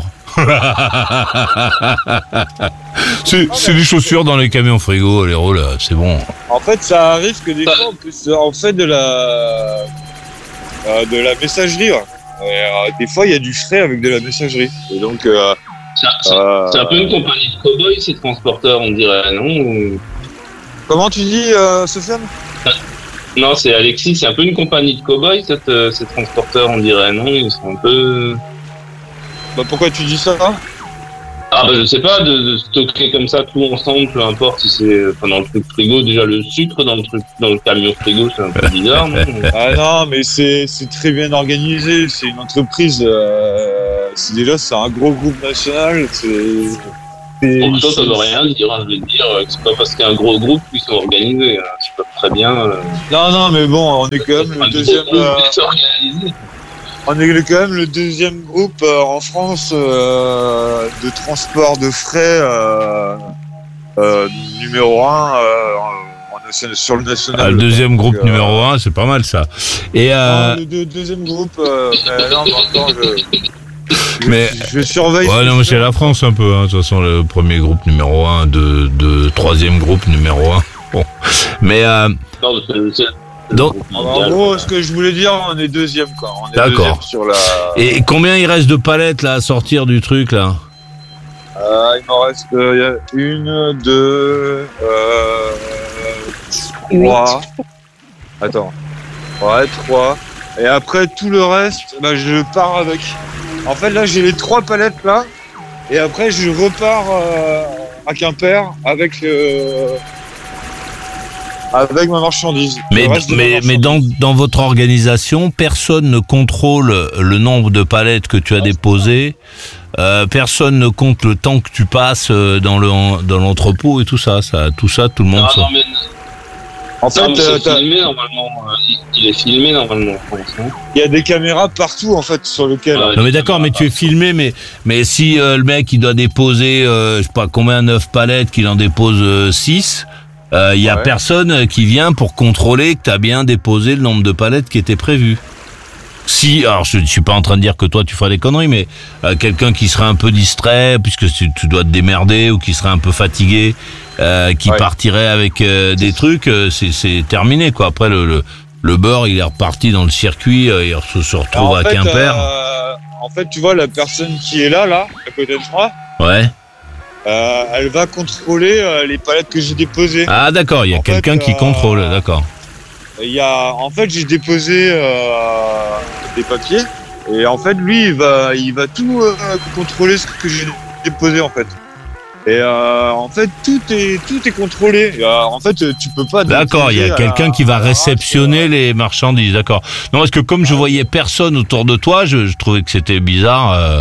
Speaker 4: c'est, c'est des chaussures dans les camions frigo, les rôles, c'est bon.
Speaker 1: En fait, ça arrive que des fois, on peut se- on fait de la euh, de la messagerie. Ouais. Et, euh, des fois, il y a du frais avec de la messagerie. Et donc, euh,
Speaker 3: C'est un- c'est-
Speaker 1: euh,
Speaker 3: c'est un peu une compagnie de cow-boys, ces transporteurs, on dirait, non ou-
Speaker 1: comment tu dis, euh, Sofiane?
Speaker 3: Non, c'est Alexis, c'est un peu une compagnie de cow-boys, cette, euh, ces transporteurs, on dirait, non? Ils sont un peu...
Speaker 1: Bah, pourquoi tu dis ça?
Speaker 3: Ah bah je sais pas, de, de stocker comme ça tout ensemble, peu importe si c'est enfin, dans le truc frigo, déjà le sucre dans le truc dans le camion frigo c'est un peu bizarre, non?
Speaker 1: Ah non, mais c'est c'est très bien organisé, c'est une entreprise, euh, c'est déjà c'est un gros groupe national, c'est... c'est-
Speaker 3: Pour ça, ça
Speaker 1: c'est-
Speaker 3: veut rien dire, hein, je vais te dire, que c'est pas parce qu'il y a un gros groupe qu'ils sont organisés, hein. Ils peuvent très bien... Euh,
Speaker 1: Non, non, mais bon, on est quand même
Speaker 3: un
Speaker 1: le
Speaker 3: gros
Speaker 1: deuxième...
Speaker 3: groupe
Speaker 1: euh,
Speaker 3: désorganisé.
Speaker 1: On est quand même le deuxième groupe euh, en France euh, de transport de frais euh, euh, numéro un euh, en nation- sur le national.
Speaker 4: Ah, le deuxième
Speaker 1: Donc,
Speaker 4: groupe
Speaker 1: euh,
Speaker 4: numéro un, c'est pas mal ça. Et euh,
Speaker 1: non, le deux- deuxième groupe, euh, mais non, mais encore, je, je,
Speaker 4: Mais-
Speaker 1: je surveille.
Speaker 4: ouais, non, mais c'est la France un peu. Hein. De toute façon, le premier groupe numéro un, de, de troisième groupe numéro un. Bon, mais euh,
Speaker 3: Non, c'est- c'est-
Speaker 4: donc,
Speaker 1: En gros, ce que je voulais dire, on est deuxième, quoi. On est
Speaker 4: D'accord.
Speaker 1: deuxième sur la.
Speaker 4: et combien il reste de palettes là à sortir du truc là?
Speaker 1: Euh, il m'en reste euh, y a une, deux, euh, trois. Attends. Ouais, trois. Et après, tout le reste, bah, je pars avec. En fait, là, j'ai les trois palettes là. Et après, je repars euh, à Quimper avec, euh, avec ma marchandise.
Speaker 4: Mais,
Speaker 1: Le reste de ma
Speaker 4: mais, mais dans,
Speaker 1: marchandise.
Speaker 4: dans votre organisation, personne ne contrôle le nombre de palettes que tu as déposées. Euh, personne ne compte le temps que tu passes euh, dans le dans l'entrepôt et tout ça, ça, tout ça, tout le monde.
Speaker 3: Ah,
Speaker 4: ça.
Speaker 3: non, mais,
Speaker 1: En fait,
Speaker 3: non, mais
Speaker 1: euh,
Speaker 3: c'est
Speaker 1: t'as-
Speaker 3: filmé normalement, euh, il, il est filmé normalement, je pense. Hein.
Speaker 1: il y a des caméras partout, en fait, sur lequel.
Speaker 3: Ouais.
Speaker 4: Non mais d'accord, mais tu es filmé, mais mais si euh, le mec il doit déposer, euh, je sais pas combien, neuf palettes, qu'il en dépose six, il y a
Speaker 1: Ouais.
Speaker 4: personne qui vient pour contrôler que tu as bien déposé le nombre de palettes qui était prévu. Si, alors je, je suis pas en train de dire que toi tu feras des conneries, mais euh, quelqu'un qui serait un peu distrait, puisque tu, tu dois te démerder, ou qui serait un peu fatigué, euh, qui
Speaker 1: Ouais.
Speaker 4: partirait avec euh, des trucs, euh, c'est c'est terminé quoi. Après le, le le beurre il est reparti dans le circuit, euh, il se, se retrouve
Speaker 1: Alors, en
Speaker 4: à
Speaker 1: fait,
Speaker 4: Quimper.
Speaker 1: euh, en fait, tu vois, la personne qui est là, là, à côté de moi,
Speaker 4: Ouais.
Speaker 1: euh, elle va contrôler euh, les palettes que j'ai déposées.
Speaker 4: Ah d'accord, il y a
Speaker 1: En
Speaker 4: quelqu'un
Speaker 1: fait,
Speaker 4: qui
Speaker 1: euh,
Speaker 4: contrôle, d'accord.
Speaker 1: Il y a, en fait, j'ai déposé euh, des papiers et en fait, lui, il va, il va tout euh, contrôler ce que j'ai déposé en fait. Et euh, en fait, tout est, tout est contrôlé. Et, euh, en fait, tu peux pas.
Speaker 4: D'accord, il y a
Speaker 1: déposer à
Speaker 4: quelqu'un
Speaker 1: la-
Speaker 4: qui va
Speaker 1: à l'arrache,
Speaker 4: réceptionner
Speaker 1: euh,
Speaker 4: les marchandises, d'accord. Non, parce que comme je voyais personne autour de toi, je, je trouvais que c'était bizarre. euh.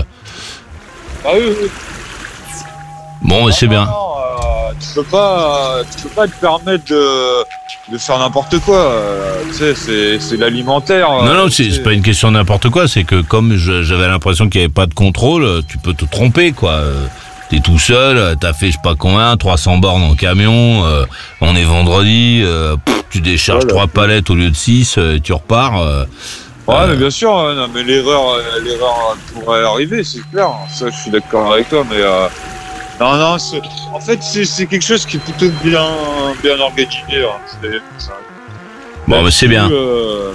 Speaker 1: Ah oui, oui.
Speaker 4: Bon, mais c'est
Speaker 1: Non,
Speaker 4: bien.
Speaker 1: non, euh, tu peux pas, tu peux pas te permettre de, de faire n'importe quoi. euh, tu sais, c'est, c'est l'alimentaire.
Speaker 4: Non,
Speaker 1: euh,
Speaker 4: non, c'est
Speaker 1: tu sais.
Speaker 4: c'est pas une question de n'importe quoi, c'est que comme je- j'avais l'impression qu'il n'y avait pas de contrôle, euh, tu peux te tromper, quoi. Euh, T'es tout seul, euh, t'as fait je sais pas combien, trois cents bornes en camion, euh, on est vendredi, euh, pff, tu décharges
Speaker 1: Voilà.
Speaker 4: trois palettes au lieu de six, euh, et tu repars. euh,
Speaker 1: Ouais,
Speaker 4: Euh.
Speaker 1: mais bien sûr, euh, non, mais l'erreur, euh, l'erreur pourrait arriver, c'est clair. Ça, je suis d'accord avec toi, mais euh, non, non. c'est- En fait, c'est, c'est quelque chose qui est plutôt bien, bien organisé. Hein. C'est, c'est-
Speaker 4: Bon, mais c'est bien.
Speaker 1: Euh,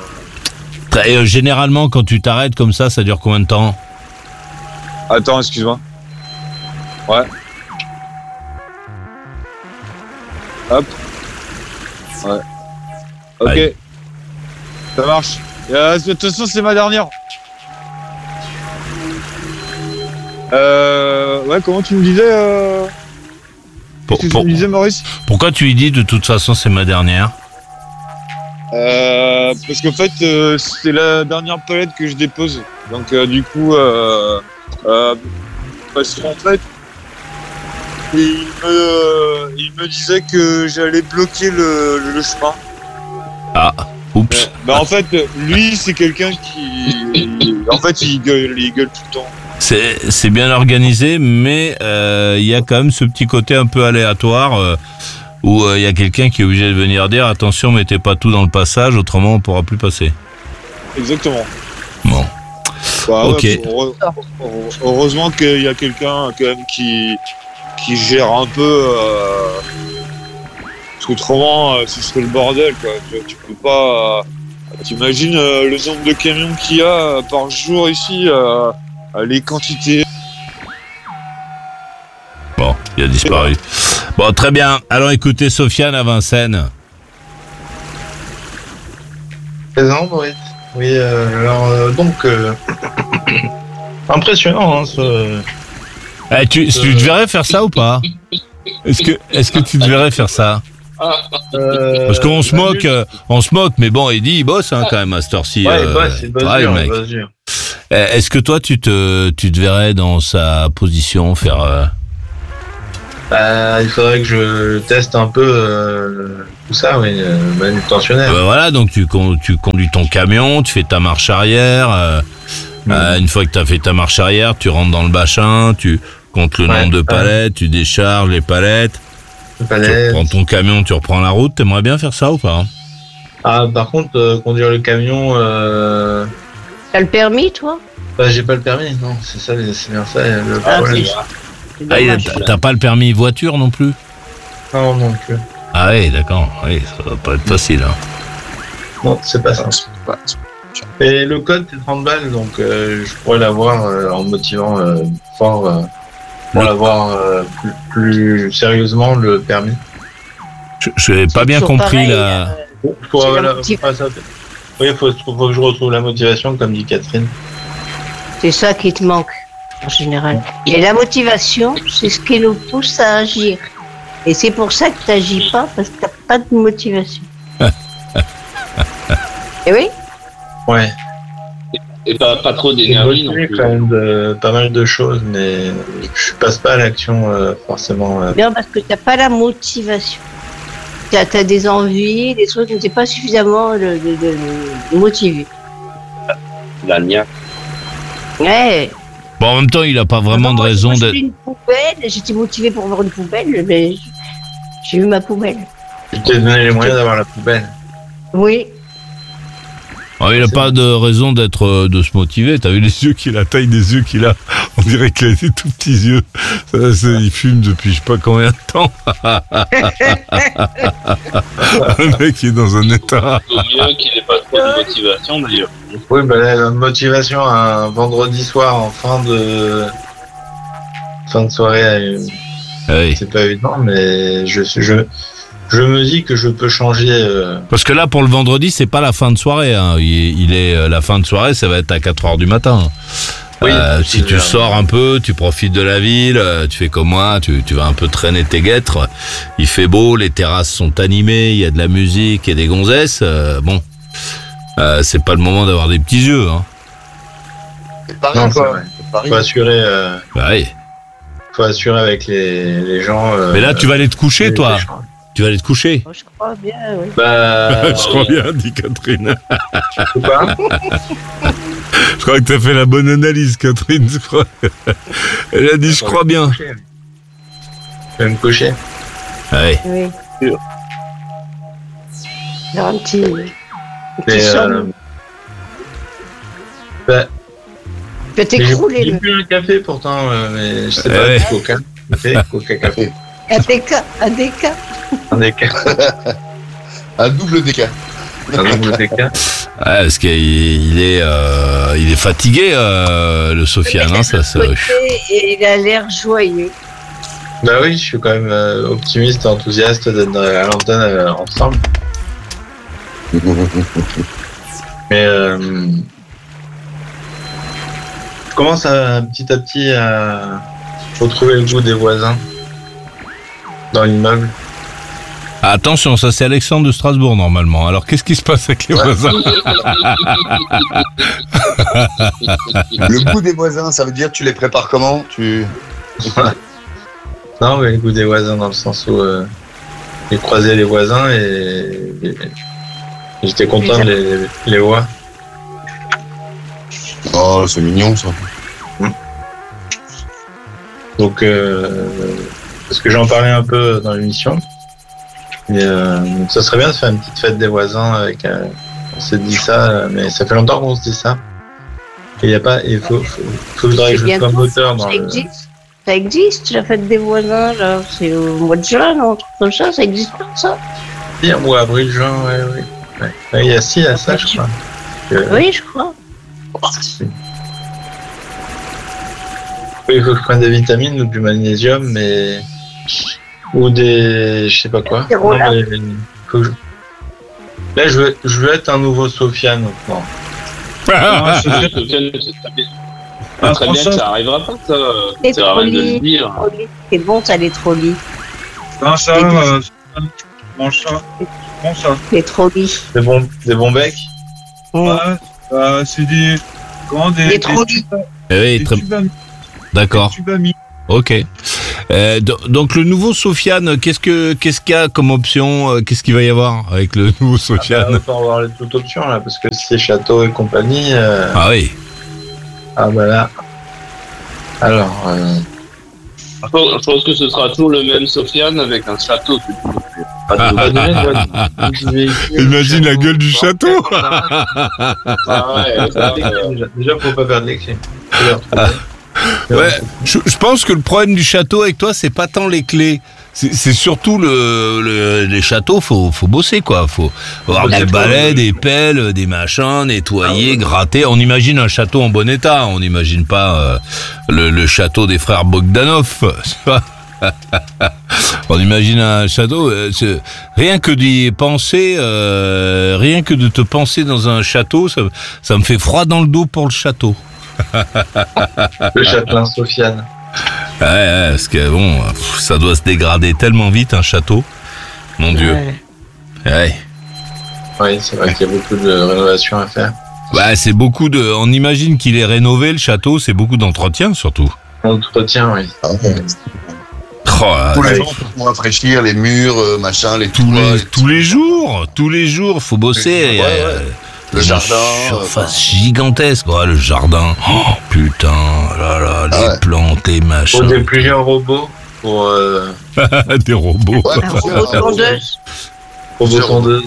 Speaker 4: Et euh, généralement, quand tu t'arrêtes comme ça, ça dure combien de temps?
Speaker 1: Attends, excuse-moi. Ouais. Hop. Ouais. Ok.
Speaker 4: Allez.
Speaker 1: Ça marche. Euh, de toute façon, c'est ma dernière. Euh, ouais, comment tu me disais euh...
Speaker 4: Pour-
Speaker 1: Qu'est-ce que
Speaker 4: pour-
Speaker 1: tu me disais, Maurice?
Speaker 4: Pourquoi tu lui dis de toute façon c'est ma dernière?
Speaker 1: Euh, parce qu'en fait, euh, c'est la dernière palette que je dépose. Donc, euh, du coup, euh, euh, parce qu'en fait, il me, il me disait que j'allais bloquer le, le chemin.
Speaker 4: Ah, oups.
Speaker 1: Bah, en fait, lui, c'est quelqu'un qui, en fait, il gueule, il gueule tout le temps.
Speaker 4: C'est c'est bien organisé, mais euh, il y a quand même ce petit côté un peu aléatoire euh, où il y a quelqu'un qui est obligé de venir dire attention, mettez pas tout dans le passage, autrement on pourra plus passer.
Speaker 1: Exactement.
Speaker 4: Bon.
Speaker 1: Bah,
Speaker 4: Ok.
Speaker 1: ouais, heure- heure- heureusement qu'il y a quelqu'un quand même qui, qui gère un peu. Euh, parce qu'autrement, euh, ce serait le bordel, quoi. Tu, vois, tu peux pas. Euh, T'imagines euh, le nombre de camions qu'il y a euh, par jour ici, euh, euh, les quantités.
Speaker 4: Bon, il a disparu. Bon, très bien. Alors écoutez, Sofiane à Vincennes.
Speaker 6: Présent, Maurice. Oui, euh, alors euh, donc euh, impressionnant hein, ce,
Speaker 4: Eh, tu, tu te verrais faire ça ou pas? Est-ce que, est-ce que tu te verrais faire ça?
Speaker 6: Euh,
Speaker 4: Parce qu'on se
Speaker 6: bah,
Speaker 4: moque, euh, on se moque, mais bon, Eddie, il bosse hein, quand même à cette heure-ci.
Speaker 6: Ouais,
Speaker 4: euh,
Speaker 6: bah, c'est boss
Speaker 4: pareil,
Speaker 6: dur,
Speaker 4: mec.
Speaker 6: boss dur.
Speaker 4: Eh, Est-ce que toi, tu te, tu te verrais dans sa position faire euh,
Speaker 6: Bah, il faudrait que je teste un peu euh, tout ça, oui, euh, manutentionnaire.
Speaker 4: euh, voilà, donc tu, con- tu conduis ton camion, tu fais ta marche arrière. euh,
Speaker 6: Mhm.
Speaker 4: euh, une fois que tu as fait ta marche arrière, tu rentres dans le bachin, tu comptes le
Speaker 6: Ouais,
Speaker 4: nombre de
Speaker 6: ouais.
Speaker 4: palettes, tu décharges les palettes,
Speaker 6: Le
Speaker 4: tu
Speaker 6: palais.
Speaker 4: reprends ton camion, tu reprends la route. T'aimerais bien faire ça ou pas?
Speaker 6: Ah, par contre, euh, conduire le camion, euh...
Speaker 2: T'as le permis, toi?
Speaker 6: bah, j'ai pas le permis, non, c'est ça, c'est bien ça le
Speaker 2: Ah,
Speaker 6: problème.
Speaker 2: c'est- c'est
Speaker 4: Ah, il a-
Speaker 2: dommage.
Speaker 4: T'as pas le permis voiture non plus?
Speaker 6: Non, non plus.
Speaker 4: Ah oui, d'accord. Oui, ça va pas être facile. Hein.
Speaker 6: Non, c'est pas ça. Et le code, c'est trente balles, donc euh, je pourrais l'avoir euh, en motivant euh, fort euh, pour
Speaker 4: Oui.
Speaker 6: l'avoir euh, plus, plus sérieusement, le permis.
Speaker 4: Je Je n'ai pas
Speaker 2: C'est
Speaker 4: bien
Speaker 2: toujours
Speaker 4: compris
Speaker 2: pareil,
Speaker 4: la.
Speaker 2: euh,
Speaker 6: Faut,
Speaker 2: C'est la
Speaker 6: voilà,
Speaker 2: motiv-
Speaker 6: ah, ça, oui, il faut, faut que je retrouve la motivation, comme dit Catherine.
Speaker 2: C'est ça qui te manque, en général. Et la motivation, c'est ce qui nous pousse à agir. Et c'est pour ça que tu n'agis pas, parce que tu n'as pas de motivation. Et oui,
Speaker 6: Ouais.
Speaker 3: Et pas, pas trop
Speaker 6: J'ai
Speaker 3: d'énergie non
Speaker 6: motivé
Speaker 3: plus.
Speaker 6: quand même de, pas mal de choses, mais je passe pas à l'action euh, forcément. euh.
Speaker 2: bien parce que tu n'as pas la motivation. Tu as, des envies, des trucs, mais tu n'es pas suffisamment de, de- de- de motivé.
Speaker 3: La niaque.
Speaker 2: Ouais.
Speaker 4: Bon, en même temps, il a pas vraiment
Speaker 2: Non,
Speaker 4: de
Speaker 2: moi,
Speaker 4: raison
Speaker 2: moi, j'ai
Speaker 4: d'être.
Speaker 2: eu une poubelle, j'étais motivée pour avoir une poubelle, mais j'ai eu ma poubelle.
Speaker 6: Je t'ai donné les moyens d'avoir la poubelle.
Speaker 2: Oui.
Speaker 4: Oh, il a pas de raison d'être, euh, de se motiver. T'as vu les yeux qu'il a, la taille des yeux qu'il a. On dirait qu'il a des tout petits yeux. Ça, c'est- il fume depuis je sais pas combien de temps. Le mec il est dans un état.
Speaker 3: Il vaut mieux qu'il ait pas trop de motivation d'ailleurs.
Speaker 6: Oui, bah là, la motivation un vendredi soir en fin de fin de soirée, euh,
Speaker 4: Ah oui.
Speaker 6: c'est pas évident, mais je suis je je me dis que je peux changer. euh,
Speaker 4: Parce que là, pour le vendredi, c'est pas la fin de soirée. Hein. Il, il est euh, la fin de soirée, ça va être à quatre heures du matin.
Speaker 6: Oui,
Speaker 4: Euh,
Speaker 6: c'est
Speaker 4: si tu
Speaker 6: bien.
Speaker 4: sors un peu, tu profites de la ville, euh, tu fais comme moi, tu, tu vas un peu traîner tes guêtres. Il fait beau, les terrasses sont animées, il y a de la musique, il y a des gonzesses. euh, bon, euh, c'est pas le moment d'avoir des petits yeux. Hein.
Speaker 5: C'est pas
Speaker 6: Non,
Speaker 5: rien,
Speaker 6: c'est
Speaker 5: ça.
Speaker 6: vrai.
Speaker 5: C'est pas
Speaker 6: faut
Speaker 5: rien.
Speaker 6: assurer euh,
Speaker 4: Bah oui.
Speaker 6: faut assurer avec les, les gens. euh,
Speaker 4: Mais là, tu vas aller te coucher,
Speaker 6: les
Speaker 4: toi.
Speaker 6: échanges.
Speaker 4: Tu vas aller te coucher.
Speaker 2: Je crois bien, oui.
Speaker 6: Bah,
Speaker 4: Je crois bien, dit Catherine.
Speaker 6: ou pas.
Speaker 4: Je crois que t'as fait la bonne analyse, Catherine. Je crois. Elle a dit, je crois bien.
Speaker 6: Je vais me coucher.
Speaker 4: Ouais.
Speaker 2: Oui.
Speaker 3: Sûr.
Speaker 2: Faire un petit, un petit
Speaker 6: Mais,
Speaker 2: somme.
Speaker 6: euh, bah,
Speaker 2: Tu vas
Speaker 6: mais j'ai
Speaker 2: t'écrouler,
Speaker 6: j'ai
Speaker 2: le
Speaker 6: bu un café pourtant, euh, mais je sais
Speaker 4: Ouais,
Speaker 6: pas,
Speaker 4: ouais.
Speaker 6: du coca. Café, coca, café.
Speaker 2: A D K, A D K.
Speaker 6: Un écart.
Speaker 5: Un double D K.
Speaker 6: Un double D K.
Speaker 4: Ouais, parce qu'il il est, euh, il est fatigué, euh, le Sofiane. Hein, ça, ça...
Speaker 2: Et il a l'air joyeux.
Speaker 6: Bah oui, je suis quand même euh, optimiste, enthousiaste d'être à l'antenne euh, ensemble. Mais euh, je commence à, petit à petit à retrouver le goût des voisins dans l'immeuble.
Speaker 4: Ah, attention, ça c'est Alexandre de Strasbourg normalement. Alors qu'est-ce qui se passe avec les voisins?
Speaker 5: Le goût des voisins, ça veut dire tu les prépares comment? Tu
Speaker 6: Non, mais le goût des voisins dans le sens où euh, j'ai croisé les voisins et, et- et j'étais content de les, les voir.
Speaker 5: Oh, c'est mignon ça.
Speaker 6: Donc, euh, parce que j'en parlais un peu dans l'émission. Et euh, ça serait bien de faire une petite fête des voisins avec. euh, on s'est dit ça, mais ça fait longtemps qu'on se dit ça. Et il y a pas, il faut, faut, faudrait que je
Speaker 2: C'est
Speaker 6: sois
Speaker 2: bientôt,
Speaker 6: moteur dans
Speaker 2: Ça
Speaker 6: le.
Speaker 2: existe. Ça existe, la fête des voisins, là. C'est au mois de juin, non, un truc comme ça. Ça existe pas, ça?
Speaker 6: Ou avril, juin, ouais, ouais. ouais. Ouais, il y a si, il y a ça, je crois. Euh,
Speaker 2: Oui, je crois.
Speaker 6: Oui, il faut que je prenne des vitamines ou du magnésium, mais. Ou des. Je sais pas quoi.
Speaker 2: Des Rola.
Speaker 6: Non, mais faut que je- Là, je veux, je veux être un nouveau Sofiane maintenant.
Speaker 3: Non, je suis sûr que Sofiane, c'est très bien. Ah, très bien que ça arrivera pas, ça.
Speaker 2: Les
Speaker 3: C'est rien de le
Speaker 2: trolleys,
Speaker 3: dire.
Speaker 2: trolleys. C'est bon ça, les trolleys.
Speaker 1: Non, ça,
Speaker 2: Et
Speaker 1: euh, mange ça. Bon, ça.
Speaker 2: Les trolleys.
Speaker 6: Des bons, des bons becs.
Speaker 1: Ouais, euh, c'est des. Comment des.
Speaker 2: Les
Speaker 1: des
Speaker 2: trolleys.
Speaker 1: tubes-
Speaker 4: Eh oui,
Speaker 1: des
Speaker 4: très...
Speaker 1: tubes à mi-
Speaker 4: D'accord.
Speaker 1: des tubes à mi-
Speaker 4: Ok. Euh, do- donc le nouveau Sofiane, qu'est-ce que qu'est-ce qu'il y a comme option euh, Qu'est-ce qu'il va y avoir avec le nouveau
Speaker 6: Ah, bah,
Speaker 4: Sofiane?
Speaker 6: autant avoir les toutes options là, parce que c'est château et compagnie. euh,
Speaker 4: Ah oui.
Speaker 6: Ah bah là. Alors. Euh...
Speaker 3: Je pense je pense que ce sera toujours le même Sofiane avec un château. c'est tout. Pas de-
Speaker 6: pas de- du véhicule,
Speaker 4: Imagine la
Speaker 6: château,
Speaker 4: gueule du
Speaker 6: non.
Speaker 4: château.
Speaker 3: Ah ouais, ça, euh,
Speaker 6: Déjà, déjà, faut pas perdre les clés. Faut les retrouver.
Speaker 4: Ouais, je, je pense que le problème du château avec toi, c'est pas tant les clés. C'est c'est surtout le, le- les châteaux, faut, faut bosser quoi. Faut avoir des balais, des pelles, des machins, nettoyer, gratter. On imagine un château en bon état. On n'imagine pas euh, le, le château des frères Bogdanov. On imagine un château. euh, c'est- rien que d'y penser, euh, rien que de te penser dans un château, ça, ça me fait froid dans le dos pour le château.
Speaker 6: Le châtelain Sofiane.
Speaker 4: Ouais, ouais, parce que bon, pff, ça doit se dégrader tellement vite un château. Mon Dieu.
Speaker 2: Ouais.
Speaker 4: Ouais.
Speaker 6: Oui, c'est vrai qu'il y a beaucoup de rénovations à faire.
Speaker 4: Bah, c'est beaucoup de. On imagine qu'il est rénové le château, c'est beaucoup d'entretien surtout.
Speaker 6: Entretien, oui.
Speaker 5: Ah, ouais.
Speaker 4: Oh, là,
Speaker 5: Tous les
Speaker 6: Ouais.
Speaker 5: gens pour rafraîchir les murs, euh, machin, les
Speaker 4: tous
Speaker 5: toits,
Speaker 4: les,
Speaker 5: les
Speaker 4: tous les jours, tous les jours, faut bosser.
Speaker 5: Ouais,
Speaker 4: euh,
Speaker 5: ouais. Le
Speaker 4: une
Speaker 5: jardin,
Speaker 4: surface gigantesque, ouais, le jardin. Oh, putain, là là, les
Speaker 5: Ah ouais.
Speaker 4: plantes, les
Speaker 6: Pour
Speaker 4: machins.
Speaker 6: dépluyer un robot, pour euh,
Speaker 4: Des robots.
Speaker 5: Ouais,
Speaker 2: Un
Speaker 5: pour faire-
Speaker 2: robot tondeuse.
Speaker 6: robot
Speaker 5: Zéro.
Speaker 6: tondeuse.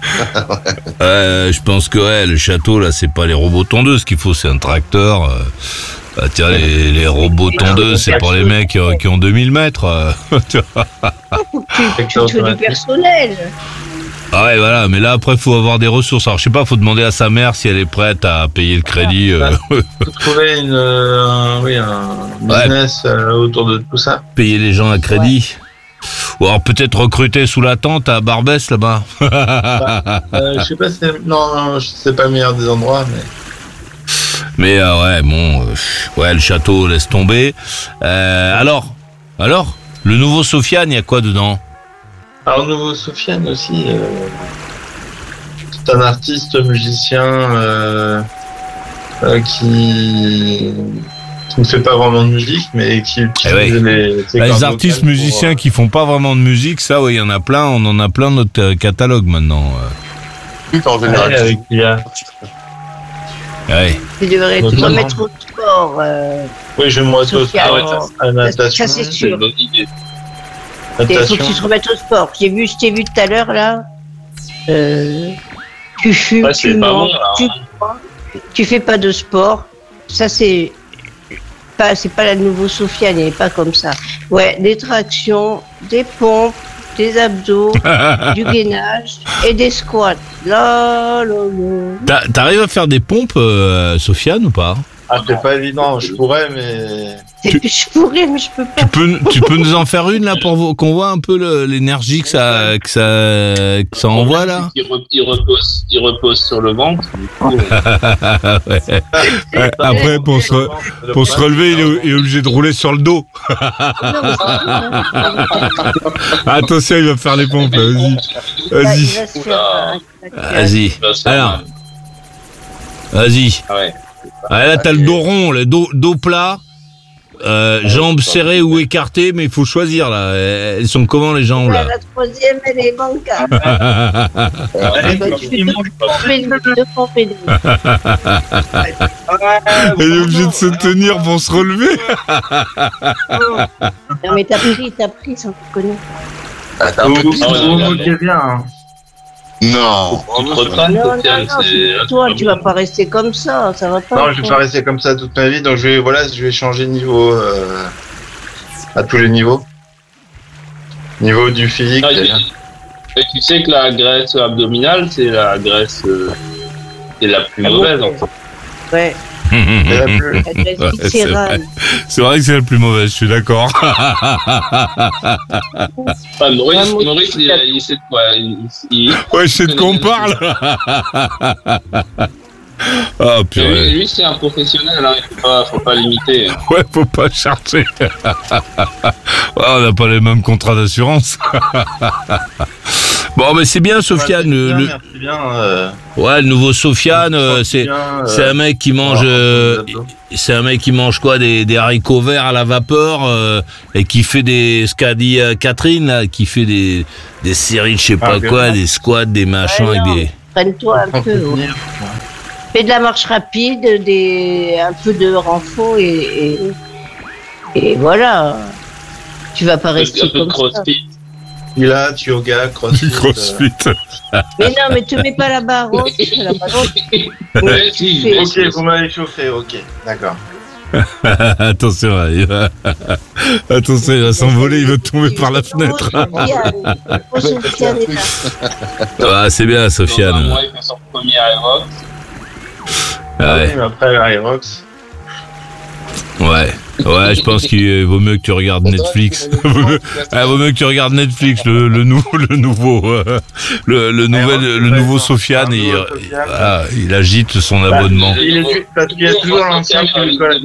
Speaker 4: Euh, je pense que ouais, le château là, c'est pas les robots tondeuses qu'il faut, c'est un tracteur. euh. Bah, tiens, les, les robots tondeuses, c'est pour les mecs euh, qui ont deux mille mètres. euh. Tu vois.
Speaker 2: Faut que tu, tu te fais du personnel.
Speaker 4: Ah ouais, voilà, mais là après, faut avoir des ressources. Alors, je sais pas, faut demander à sa mère si elle est prête à payer le crédit. euh,
Speaker 6: Faut trouver une, euh, un, oui, un business euh, autour de tout ça.
Speaker 4: payer les gens à crédit. Ou alors peut-être recruter sous la tente à Barbès là-bas.
Speaker 6: Euh, je sais pas, si c'est... non, non, c'est pas le meilleur des endroits, mais
Speaker 4: Mais euh, ouais, bon, euh, ouais, le château laisse tomber. Euh, alors, alors, le nouveau Sofiane, il y a quoi dedans?
Speaker 6: alors nouveau Sofiane aussi, euh, c'est un artiste musicien euh, euh, qui qui ne fait pas vraiment de musique, mais qui utilise
Speaker 4: Eh ouais.
Speaker 6: les, ses
Speaker 4: Bah, les
Speaker 6: cordes
Speaker 4: artistes
Speaker 6: vocales pour,
Speaker 4: musiciens qui font pas vraiment de musique, ça, oui, il y en a plein. On en a plein dans notre euh, catalogue maintenant.
Speaker 5: Plus en
Speaker 6: euh,
Speaker 5: général.
Speaker 6: ouais, avec l'I A.
Speaker 4: Ouais.
Speaker 2: Tu devrais te
Speaker 6: Notamment.
Speaker 2: remettre au sport. euh,
Speaker 6: Oui, je vais me remettre au
Speaker 2: Sofiane.
Speaker 6: sport, ouais, ça, à la natation.
Speaker 2: Ça, c'est
Speaker 3: c'est
Speaker 2: sûr.
Speaker 3: une bonne idée.
Speaker 2: Il faut
Speaker 6: natation.
Speaker 2: que tu te remettes au sport. J'ai vu, je t'ai vu tout à l'heure là. Euh, tu fumes,
Speaker 3: Ouais,
Speaker 2: tu
Speaker 3: c'est pas
Speaker 2: manges,
Speaker 3: bon, là,
Speaker 2: tu
Speaker 3: hein.
Speaker 2: bois, tu fais pas de sport. Ça c'est pas, c'est pas la nouveau Sofiane, elle est pas comme ça. Ouais, des tractions, des pompes, des abdos, du gainage et des squats. Là, là, là.
Speaker 4: T'a- T'arrives à faire des pompes, euh, Sofiane, ou pas?
Speaker 6: Ah, c'est pas évident, je pourrais, mais
Speaker 2: Je pourrais, mais je peux pas.
Speaker 4: Tu peux, tu peux nous en faire une là pour vo- qu'on voit un peu le- l'énergie que ça, que ça, que ça envoie là.
Speaker 3: Il, re- il repose, il repose sur le ventre. Du coup, euh,
Speaker 4: Ouais. Ouais, Après, pour se, re- pour se relever, il est, il est obligé de rouler sur le dos.
Speaker 2: Non, mais c'est-
Speaker 4: Attention, il va faire les pompes. Vas-y,
Speaker 2: il va- il
Speaker 4: vas-y,
Speaker 2: va se faire un-
Speaker 4: vas-y.
Speaker 3: il va se faire
Speaker 4: Alors,
Speaker 3: mal.
Speaker 4: vas-y.
Speaker 3: Ah ouais.
Speaker 4: Ah, là, t'as le dos rond, le dos, dos plat, euh, jambes serrées ou écartées, mais il faut choisir là. Elles sont comment les jambes là?
Speaker 2: La troisième, elle est bancale.
Speaker 3: Ah,
Speaker 2: Bah, tu fais deux pompées, deux pompées.
Speaker 4: Elle est obligée de se tenir pour se relever.
Speaker 2: Non, mais t'as pris, t'as pris sans te connaître.
Speaker 5: Ah, t'as un peu
Speaker 6: Vous
Speaker 5: pris,
Speaker 3: Ah,
Speaker 6: vous
Speaker 3: ouais,
Speaker 6: vous
Speaker 3: ouais,
Speaker 6: moquez bien. Hein.
Speaker 5: Non.
Speaker 3: Tu te retranes,
Speaker 2: Non, non,
Speaker 3: Sofiane,
Speaker 2: non,
Speaker 3: c'est-
Speaker 2: c'est toi, tu vas pas rester comme ça, ça va pas.
Speaker 6: Non, je vais pas rester comme ça toute ma vie, donc je vais, voilà, je vais changer de niveau euh, à tous les niveaux. Niveau du physique,
Speaker 3: Ah,
Speaker 6: déjà.
Speaker 3: et tu sais que la graisse abdominale, c'est la graisse euh, qui est la plus
Speaker 2: Ah bon
Speaker 3: mauvaise en fait.
Speaker 2: Ouais,
Speaker 6: Et la plus-
Speaker 2: la graisse
Speaker 4: Ouais, c'est
Speaker 2: viscérale.
Speaker 4: C'est vrai que c'est la plus mauvaise, je suis d'accord.
Speaker 3: Ah, Maurice,
Speaker 2: Ah, moi,
Speaker 3: Maurice, il, il sait de quoi il, il-
Speaker 4: Ouais, je sais de quoi on parle. Ah,
Speaker 3: Mais
Speaker 4: purée.
Speaker 3: Lui, lui, c'est un professionnel, hein. Il faut pas, faut pas l'imiter.
Speaker 4: Ouais, faut pas chercher. Ouais, on n'a pas les mêmes contrats d'assurance. Bon, mais c'est bien, Sofiane. Le, le-
Speaker 6: Merci bien. euh,
Speaker 4: Ouais, le nouveau Sofiane, euh, c'est
Speaker 6: bien, euh,
Speaker 4: c'est un mec qui mange.
Speaker 6: alors,
Speaker 4: euh,
Speaker 6: euh,
Speaker 4: c'est un mec qui mange quoi, des, des haricots verts à la vapeur euh, et qui fait des, ce qu'a dit euh, Catherine là, qui fait des des séries de je sais pas
Speaker 6: Ah,
Speaker 4: quoi,
Speaker 6: bien.
Speaker 4: des squats, des machins
Speaker 2: Ouais,
Speaker 4: avec
Speaker 2: non.
Speaker 4: des.
Speaker 2: Prenne-toi un peu. ouais. Fais de la marche rapide, des, un peu de renfort et, et, et voilà. Tu vas pas
Speaker 3: Un
Speaker 2: rester
Speaker 3: peu de
Speaker 2: comme ça.
Speaker 3: crossfit.
Speaker 6: Pilates, yoga, crossfit.
Speaker 4: Du crossfit.
Speaker 2: Mais non, mais te mets pas la barre haute. La barre haute.
Speaker 3: Ouais, si,
Speaker 2: fais-
Speaker 3: mais
Speaker 6: euh,
Speaker 3: c'est-
Speaker 6: Ok, vous m'avez chauffé, ok, d'accord.
Speaker 4: Attention, là, il va... attention, il va s'envoler, il va tomber par la fenêtre.
Speaker 2: Oh, Sofiane est là.
Speaker 4: Ah, c'est bien,
Speaker 3: Dans un
Speaker 4: Sofiane.
Speaker 3: mois, il fait son premier Aerox.
Speaker 6: Ah
Speaker 4: Ouais,
Speaker 6: oui, mais après l'Aerox.
Speaker 4: ouais, ouais, je pense qu'il vaut mieux que tu regardes Netflix. Ah, vaut mieux que tu regardes Netflix, le, le, nou- le nouveau, euh, le, le nouvel, le nouveau Sofiane, il, ah, il agite son abonnement.
Speaker 6: Il est du- parce qu'il y a toujours l'ancien qui lui colle.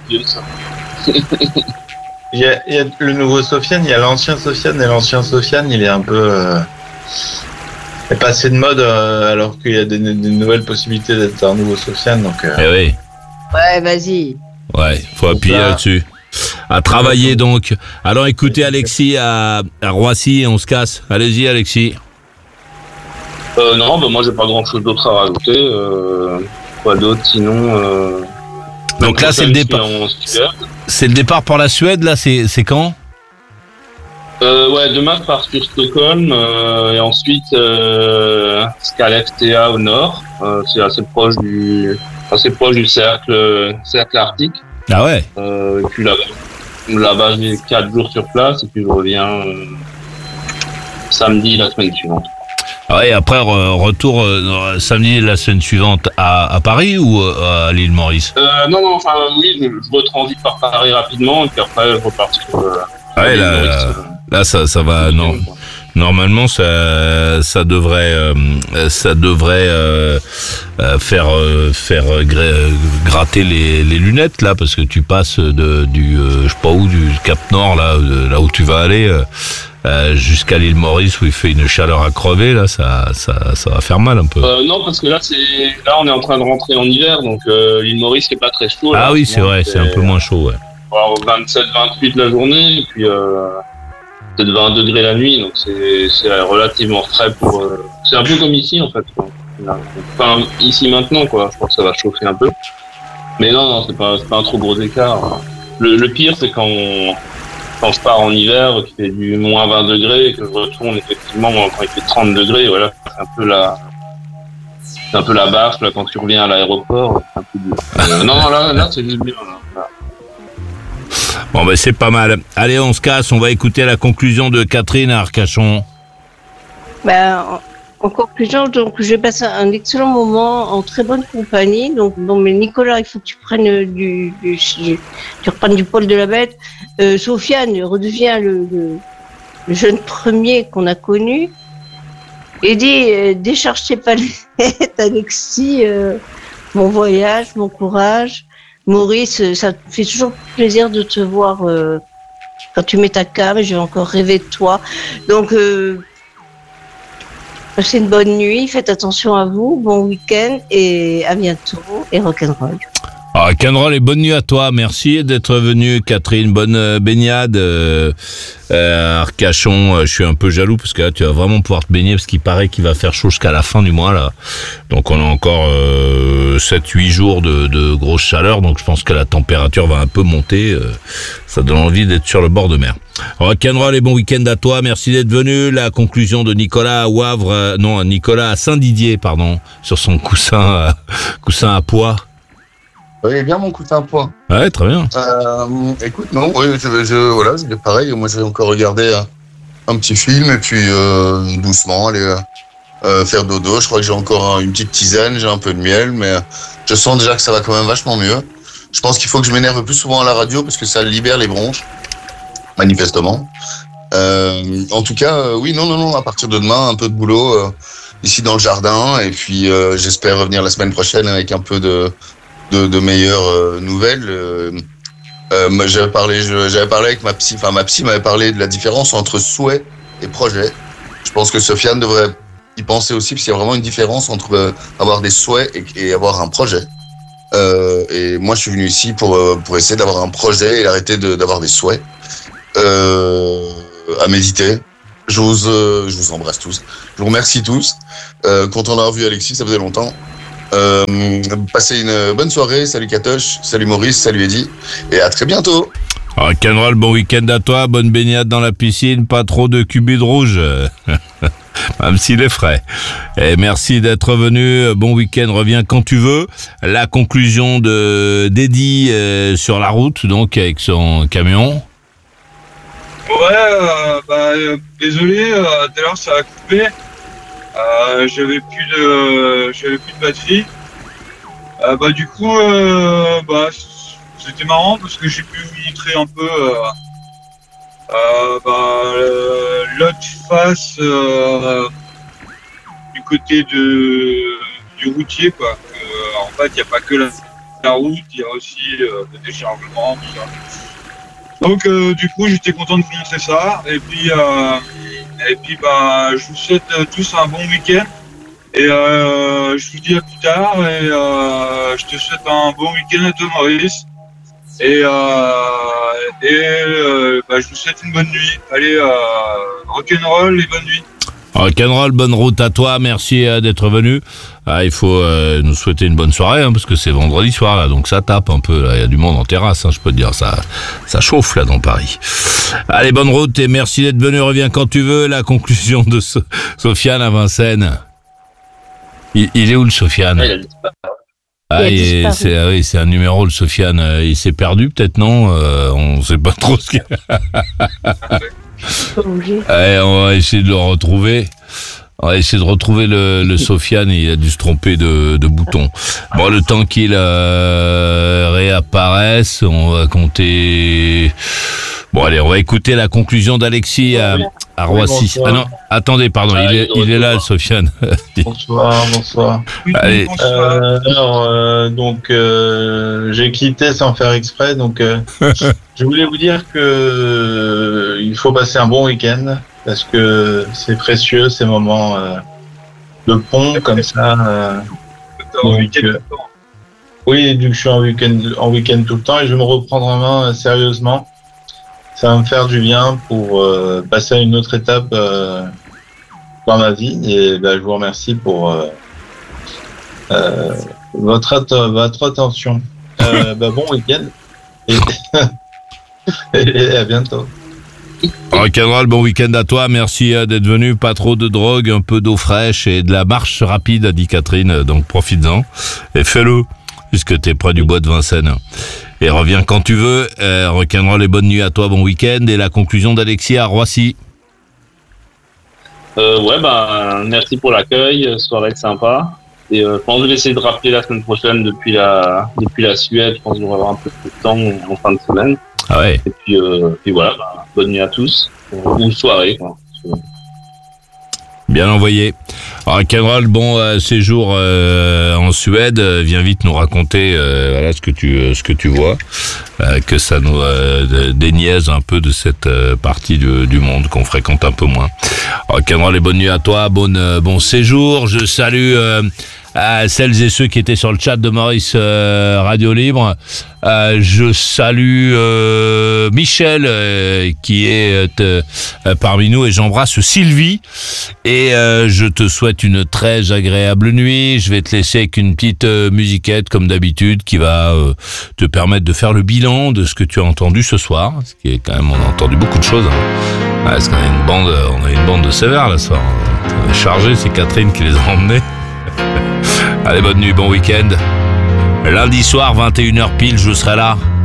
Speaker 6: Il y, a, il y a le nouveau Sofiane, il y a l'ancien Sofiane, et l'ancien Sofiane, il est un peu euh, est passé de mode euh, alors qu'il y a des, des nouvelles possibilités d'être un nouveau Sofiane. Donc, euh,
Speaker 4: Eh oui,
Speaker 2: Ouais, vas-y.
Speaker 4: ouais, faut appuyer
Speaker 6: là-
Speaker 4: là-dessus. À travailler donc. Alors écoutez Alexis à, à Roissy et on se casse. Allez-y Alexis.
Speaker 3: Euh, non, bah, moi, j'ai pas grand chose d'autre à rajouter. Euh, quoi d'autre, sinon. Euh...
Speaker 4: Donc là c'est le départ.
Speaker 3: En Suède.
Speaker 4: C'est le départ pour la Suède là, c'est c'est quand?
Speaker 3: Euh, ouais, demain, je pars sur Stockholm euh, et ensuite euh, Skellefteå au nord. Euh, c'est assez proche du, assez proche du cercle, cercle arctique.
Speaker 4: Ah ouais.
Speaker 3: Euh, et puis là, là-bas, j'ai quatre jours sur place et puis je reviens euh, samedi la semaine suivante.
Speaker 4: Ah ouais, après re- retour euh, samedi la semaine suivante à, à Paris ou euh, à l'île Maurice?
Speaker 3: Euh, non, non, enfin oui, je, je retransite par Paris rapidement et puis après, je repars sur. Euh,
Speaker 4: Ouais,
Speaker 3: l'île
Speaker 4: là,
Speaker 3: Maurice,
Speaker 4: là,
Speaker 3: euh,
Speaker 4: là ça ça va non. Normalement, ça, ça devrait, euh, ça devrait euh, euh, faire, euh, faire gra- gratter les, les lunettes là, parce que tu passes de, du, euh, je sais pas où, du Cap Nord là, de- là où tu vas aller, euh, euh, jusqu'à l'île Maurice où il fait une chaleur à crever là, ça, ça, ça va faire mal un peu.
Speaker 3: Euh, non, parce que là, c'est là, on est en train de rentrer en hiver, donc euh, l'île Maurice, c'est pas très chaud. là.
Speaker 4: Ah oui, c'est
Speaker 3: Moi,
Speaker 4: vrai, c'est un peu moins chaud, ouais.
Speaker 3: vingt-sept vingt-huit la journée, et puis euh, peut-être vingt degrés la nuit, donc c'est c'est relativement frais pour. Euh, c'est un peu comme ici en fait. quoi. Enfin, ici maintenant, quoi. Je pense que ça va chauffer un peu. Mais non, non, c'est pas, c'est pas un trop gros écart. Le, le pire, c'est quand, on- quand je pars en hiver, qu'il fait du moins vingt degrés, et que je retourne effectivement quand il fait trente degrés, voilà, c'est un peu la. C'est un peu la baffe là quand tu reviens à l'aéroport. c'est un peu dur. Euh, non, non, là, là c'est juste bien. Là. Voilà.
Speaker 4: Bon ben c'est pas mal. Allez, on se casse, on va écouter la conclusion de Catherine à Arcachon.
Speaker 2: Ben, en, en conclusion, donc, je vais passer un excellent moment en très bonne compagnie. Donc, bon, mais Nicolas, il faut que tu prennes du, du, du- tu reprennes du poil de la bête. Euh, Sofiane redevient le, le, le jeune premier qu'on a connu. Et dit, euh, décharge tes palettes, Alexis, euh, bon voyage, bon courage. Maurice, euh, ça te fait toujours plaisir de te voir euh, quand tu mets ta cam. J'ai encore rêvé de toi. Donc, euh, passez une bonne nuit, faites attention à vous, bon week-end et à bientôt et rock'n'roll.
Speaker 4: Ah, Rock'n'roll et bonne nuit à toi. Merci d'être venue, Catherine. Bonne euh, baignade euh, euh, à Arcachon. Euh, Je suis un peu jaloux parce que là, tu vas vraiment pouvoir te baigner parce qu'il paraît qu'il va faire chaud jusqu'à la fin du mois là. Donc on a encore euh, sept huit jours de, de grosse chaleur. Donc je pense que la température va un peu monter. Euh, ça donne envie d'être sur le bord de mer. Rock'n'roll et bon week-end à toi. Merci d'être venu. La conclusion de Nicolas à Wavre, euh, non, Nicolas à Saint-Didier, pardon, sur son coussin, euh, coussin à pois.
Speaker 5: Oui, bien mon coussin à poids.
Speaker 4: Ouais, très bien.
Speaker 5: Euh, écoute, non, oui, je, je, voilà, c'est pareil. Moi, je vais encore regarder un, un petit film et puis euh, doucement aller euh, euh, faire dodo. Je crois que j'ai encore une petite tisane, j'ai un peu de miel, mais je sens déjà que ça va quand même vachement mieux. Je pense qu'il faut que je m'énerve plus souvent à la radio parce que ça libère les bronches, manifestement. Euh, en tout cas, euh, oui, non, non, non, à partir de demain, un peu de boulot. Euh, ici dans le jardin. Et puis euh, j'espère revenir la semaine prochaine avec un peu de, de, de meilleures euh, nouvelles. Euh, euh, moi, j'avais parlé, je, j'avais parlé avec ma psy, enfin ma psy m'avait parlé de la différence entre souhait et projet. Je pense que Sofiane devrait y penser aussi, parce qu'il y a vraiment une différence entre euh, avoir des souhaits et, et avoir un projet. Euh, et moi, je suis venu ici pour euh, pour essayer d'avoir un projet et arrêter de, d'avoir des souhaits. Euh, à méditer. Je vous, euh, je vous embrasse tous. Je vous remercie tous. Euh, content d'avoir vu Alexis, ça faisait longtemps. Euh, passez une bonne soirée. Salut Katoche, salut Maurice, salut Eddy, et à très bientôt.
Speaker 4: Rock'n'roll, bon week-end à toi, bonne baignade dans la piscine, pas trop de cubit de rouge. Même s'il est frais. Et merci d'être venu. Bon week-end, reviens quand tu veux. La conclusion de d'Eddy euh, sur la route, donc avec son camion.
Speaker 1: Ouais, euh, bah, euh, désolé, euh, tout à l'heure ça a coupé. Euh, j'avais plus de, j'avais plus de batterie. Euh, bah du coup, euh, bah c'était marrant parce que j'ai pu montrer un peu euh, euh, bah, euh, l'autre face euh, du côté de du routier, quoi. Euh, en fait, il n'y a pas que la, la route, il y a aussi euh, le déchargement, tout ça. Donc euh, du coup, j'étais content de vous montrer ça. Et puis, euh, et puis bah, je vous souhaite tous un bon week-end. Et euh, je vous dis à plus tard. Et euh, je te souhaite un bon week-end à toi, Maurice. Et, euh, et euh, bah, je vous souhaite une bonne nuit. Allez, euh, rock'n'roll et bonne nuit.
Speaker 4: Rock'n'roll, bonne route à toi, merci euh, d'être venu. Ah, il faut euh, nous souhaiter une bonne soirée, hein, parce que c'est vendredi soir, là, donc ça tape un peu, là. Il y a du monde en terrasse, hein, je peux te dire, ça, ça chauffe là dans Paris. Allez, bonne route et merci d'être venu, reviens quand tu veux. La conclusion de so- Sofiane à Vincennes. Il, il est où le Sofiane? Ah,
Speaker 2: Il a
Speaker 4: il est-
Speaker 2: disparu.
Speaker 4: c'est, ah oui, c'est un numéro, le Sofiane. Euh, Il s'est perdu peut-être, non euh, On sait pas trop ce qu'il y a.
Speaker 2: Pas obligé.
Speaker 4: Allez, on va essayer de le retrouver. On va essayer de retrouver le, le Sofiane. Il a dû se tromper de, de bouton. Bon, le temps qu'il euh, réapparaisse, on va compter... Bon, allez, on va écouter la conclusion d'Alexis à, à Roissy.
Speaker 6: bonsoir.
Speaker 4: Ah non, attendez, pardon,
Speaker 3: Ah,
Speaker 4: il est, il est là, le Sofiane.
Speaker 6: Bonsoir, bonsoir.
Speaker 4: Allez.
Speaker 1: Bonsoir.
Speaker 6: Euh, alors, euh, donc, euh, j'ai quitté sans faire exprès. Donc, euh, je voulais vous dire que euh, il faut passer un bon week-end parce que c'est précieux ces moments euh, de pont comme ça. euh.
Speaker 1: T'as un week-end
Speaker 6: euh,
Speaker 1: tout le temps.
Speaker 6: Oui, vu que je suis en week-end, en week-end tout le temps et je vais me reprendre en main euh, sérieusement. Ça va me faire du bien pour euh, passer à une autre étape euh, dans ma vie. Et ben, je vous remercie pour euh, euh, votre, at- votre attention. Euh, ben, bon week-end et, et à bientôt.
Speaker 4: Rock'n'roll, bon week-end à toi. Merci euh, d'être venu. Pas trop de drogue, un peu d'eau fraîche et de la marche rapide, a dit Catherine. Donc profites-en et fais-le, puisque t'es près du bois de Vincennes. Et reviens quand tu veux. Euh, Rock'n'roll et bonne nuit à toi, bon week-end. Et la conclusion d'Alexis à Roissy.
Speaker 3: Euh, ouais, bah, merci pour l'accueil, soirée sympa. Et euh, je pense que je vais essayer de rappeler la semaine prochaine depuis la depuis la Suède. Je pense que j'aurai avoir un peu de temps en fin de semaine.
Speaker 4: Ah ouais.
Speaker 3: Et puis, euh, puis voilà, bah, bonne nuit à tous. Ou soirée, quoi.
Speaker 4: Bien envoyé. Rock'n'roll, bon euh, séjour euh, en Suède. Euh, viens vite nous raconter euh, voilà ce que tu euh, ce que tu vois, euh, que ça nous euh, déniaise un peu de cette euh, partie du, du monde qu'on fréquente un peu moins. Rock'n'roll et bonne nuit à toi, bonne euh, bon séjour. Je salue euh, à celles et ceux qui étaient sur le chat de Maurice euh, Radio Libre. Euh, je salue euh, Michel euh, qui est euh, euh, parmi nous et j'embrasse Sylvie et euh, je te souhaite une très agréable nuit. Je vais te laisser avec une petite euh, musiquette comme d'habitude qui va euh, te permettre de faire le bilan de ce que tu as entendu ce soir, ce qui est quand même, on a entendu beaucoup de choses. Hein. Ah, parce qu'on a une bande, on a une bande de sévères là ce soir. On est chargé, c'est Catherine qui les a emmenés. Allez, bonne nuit, bon week-end. Lundi soir, vingt et une heures pile, je serai là.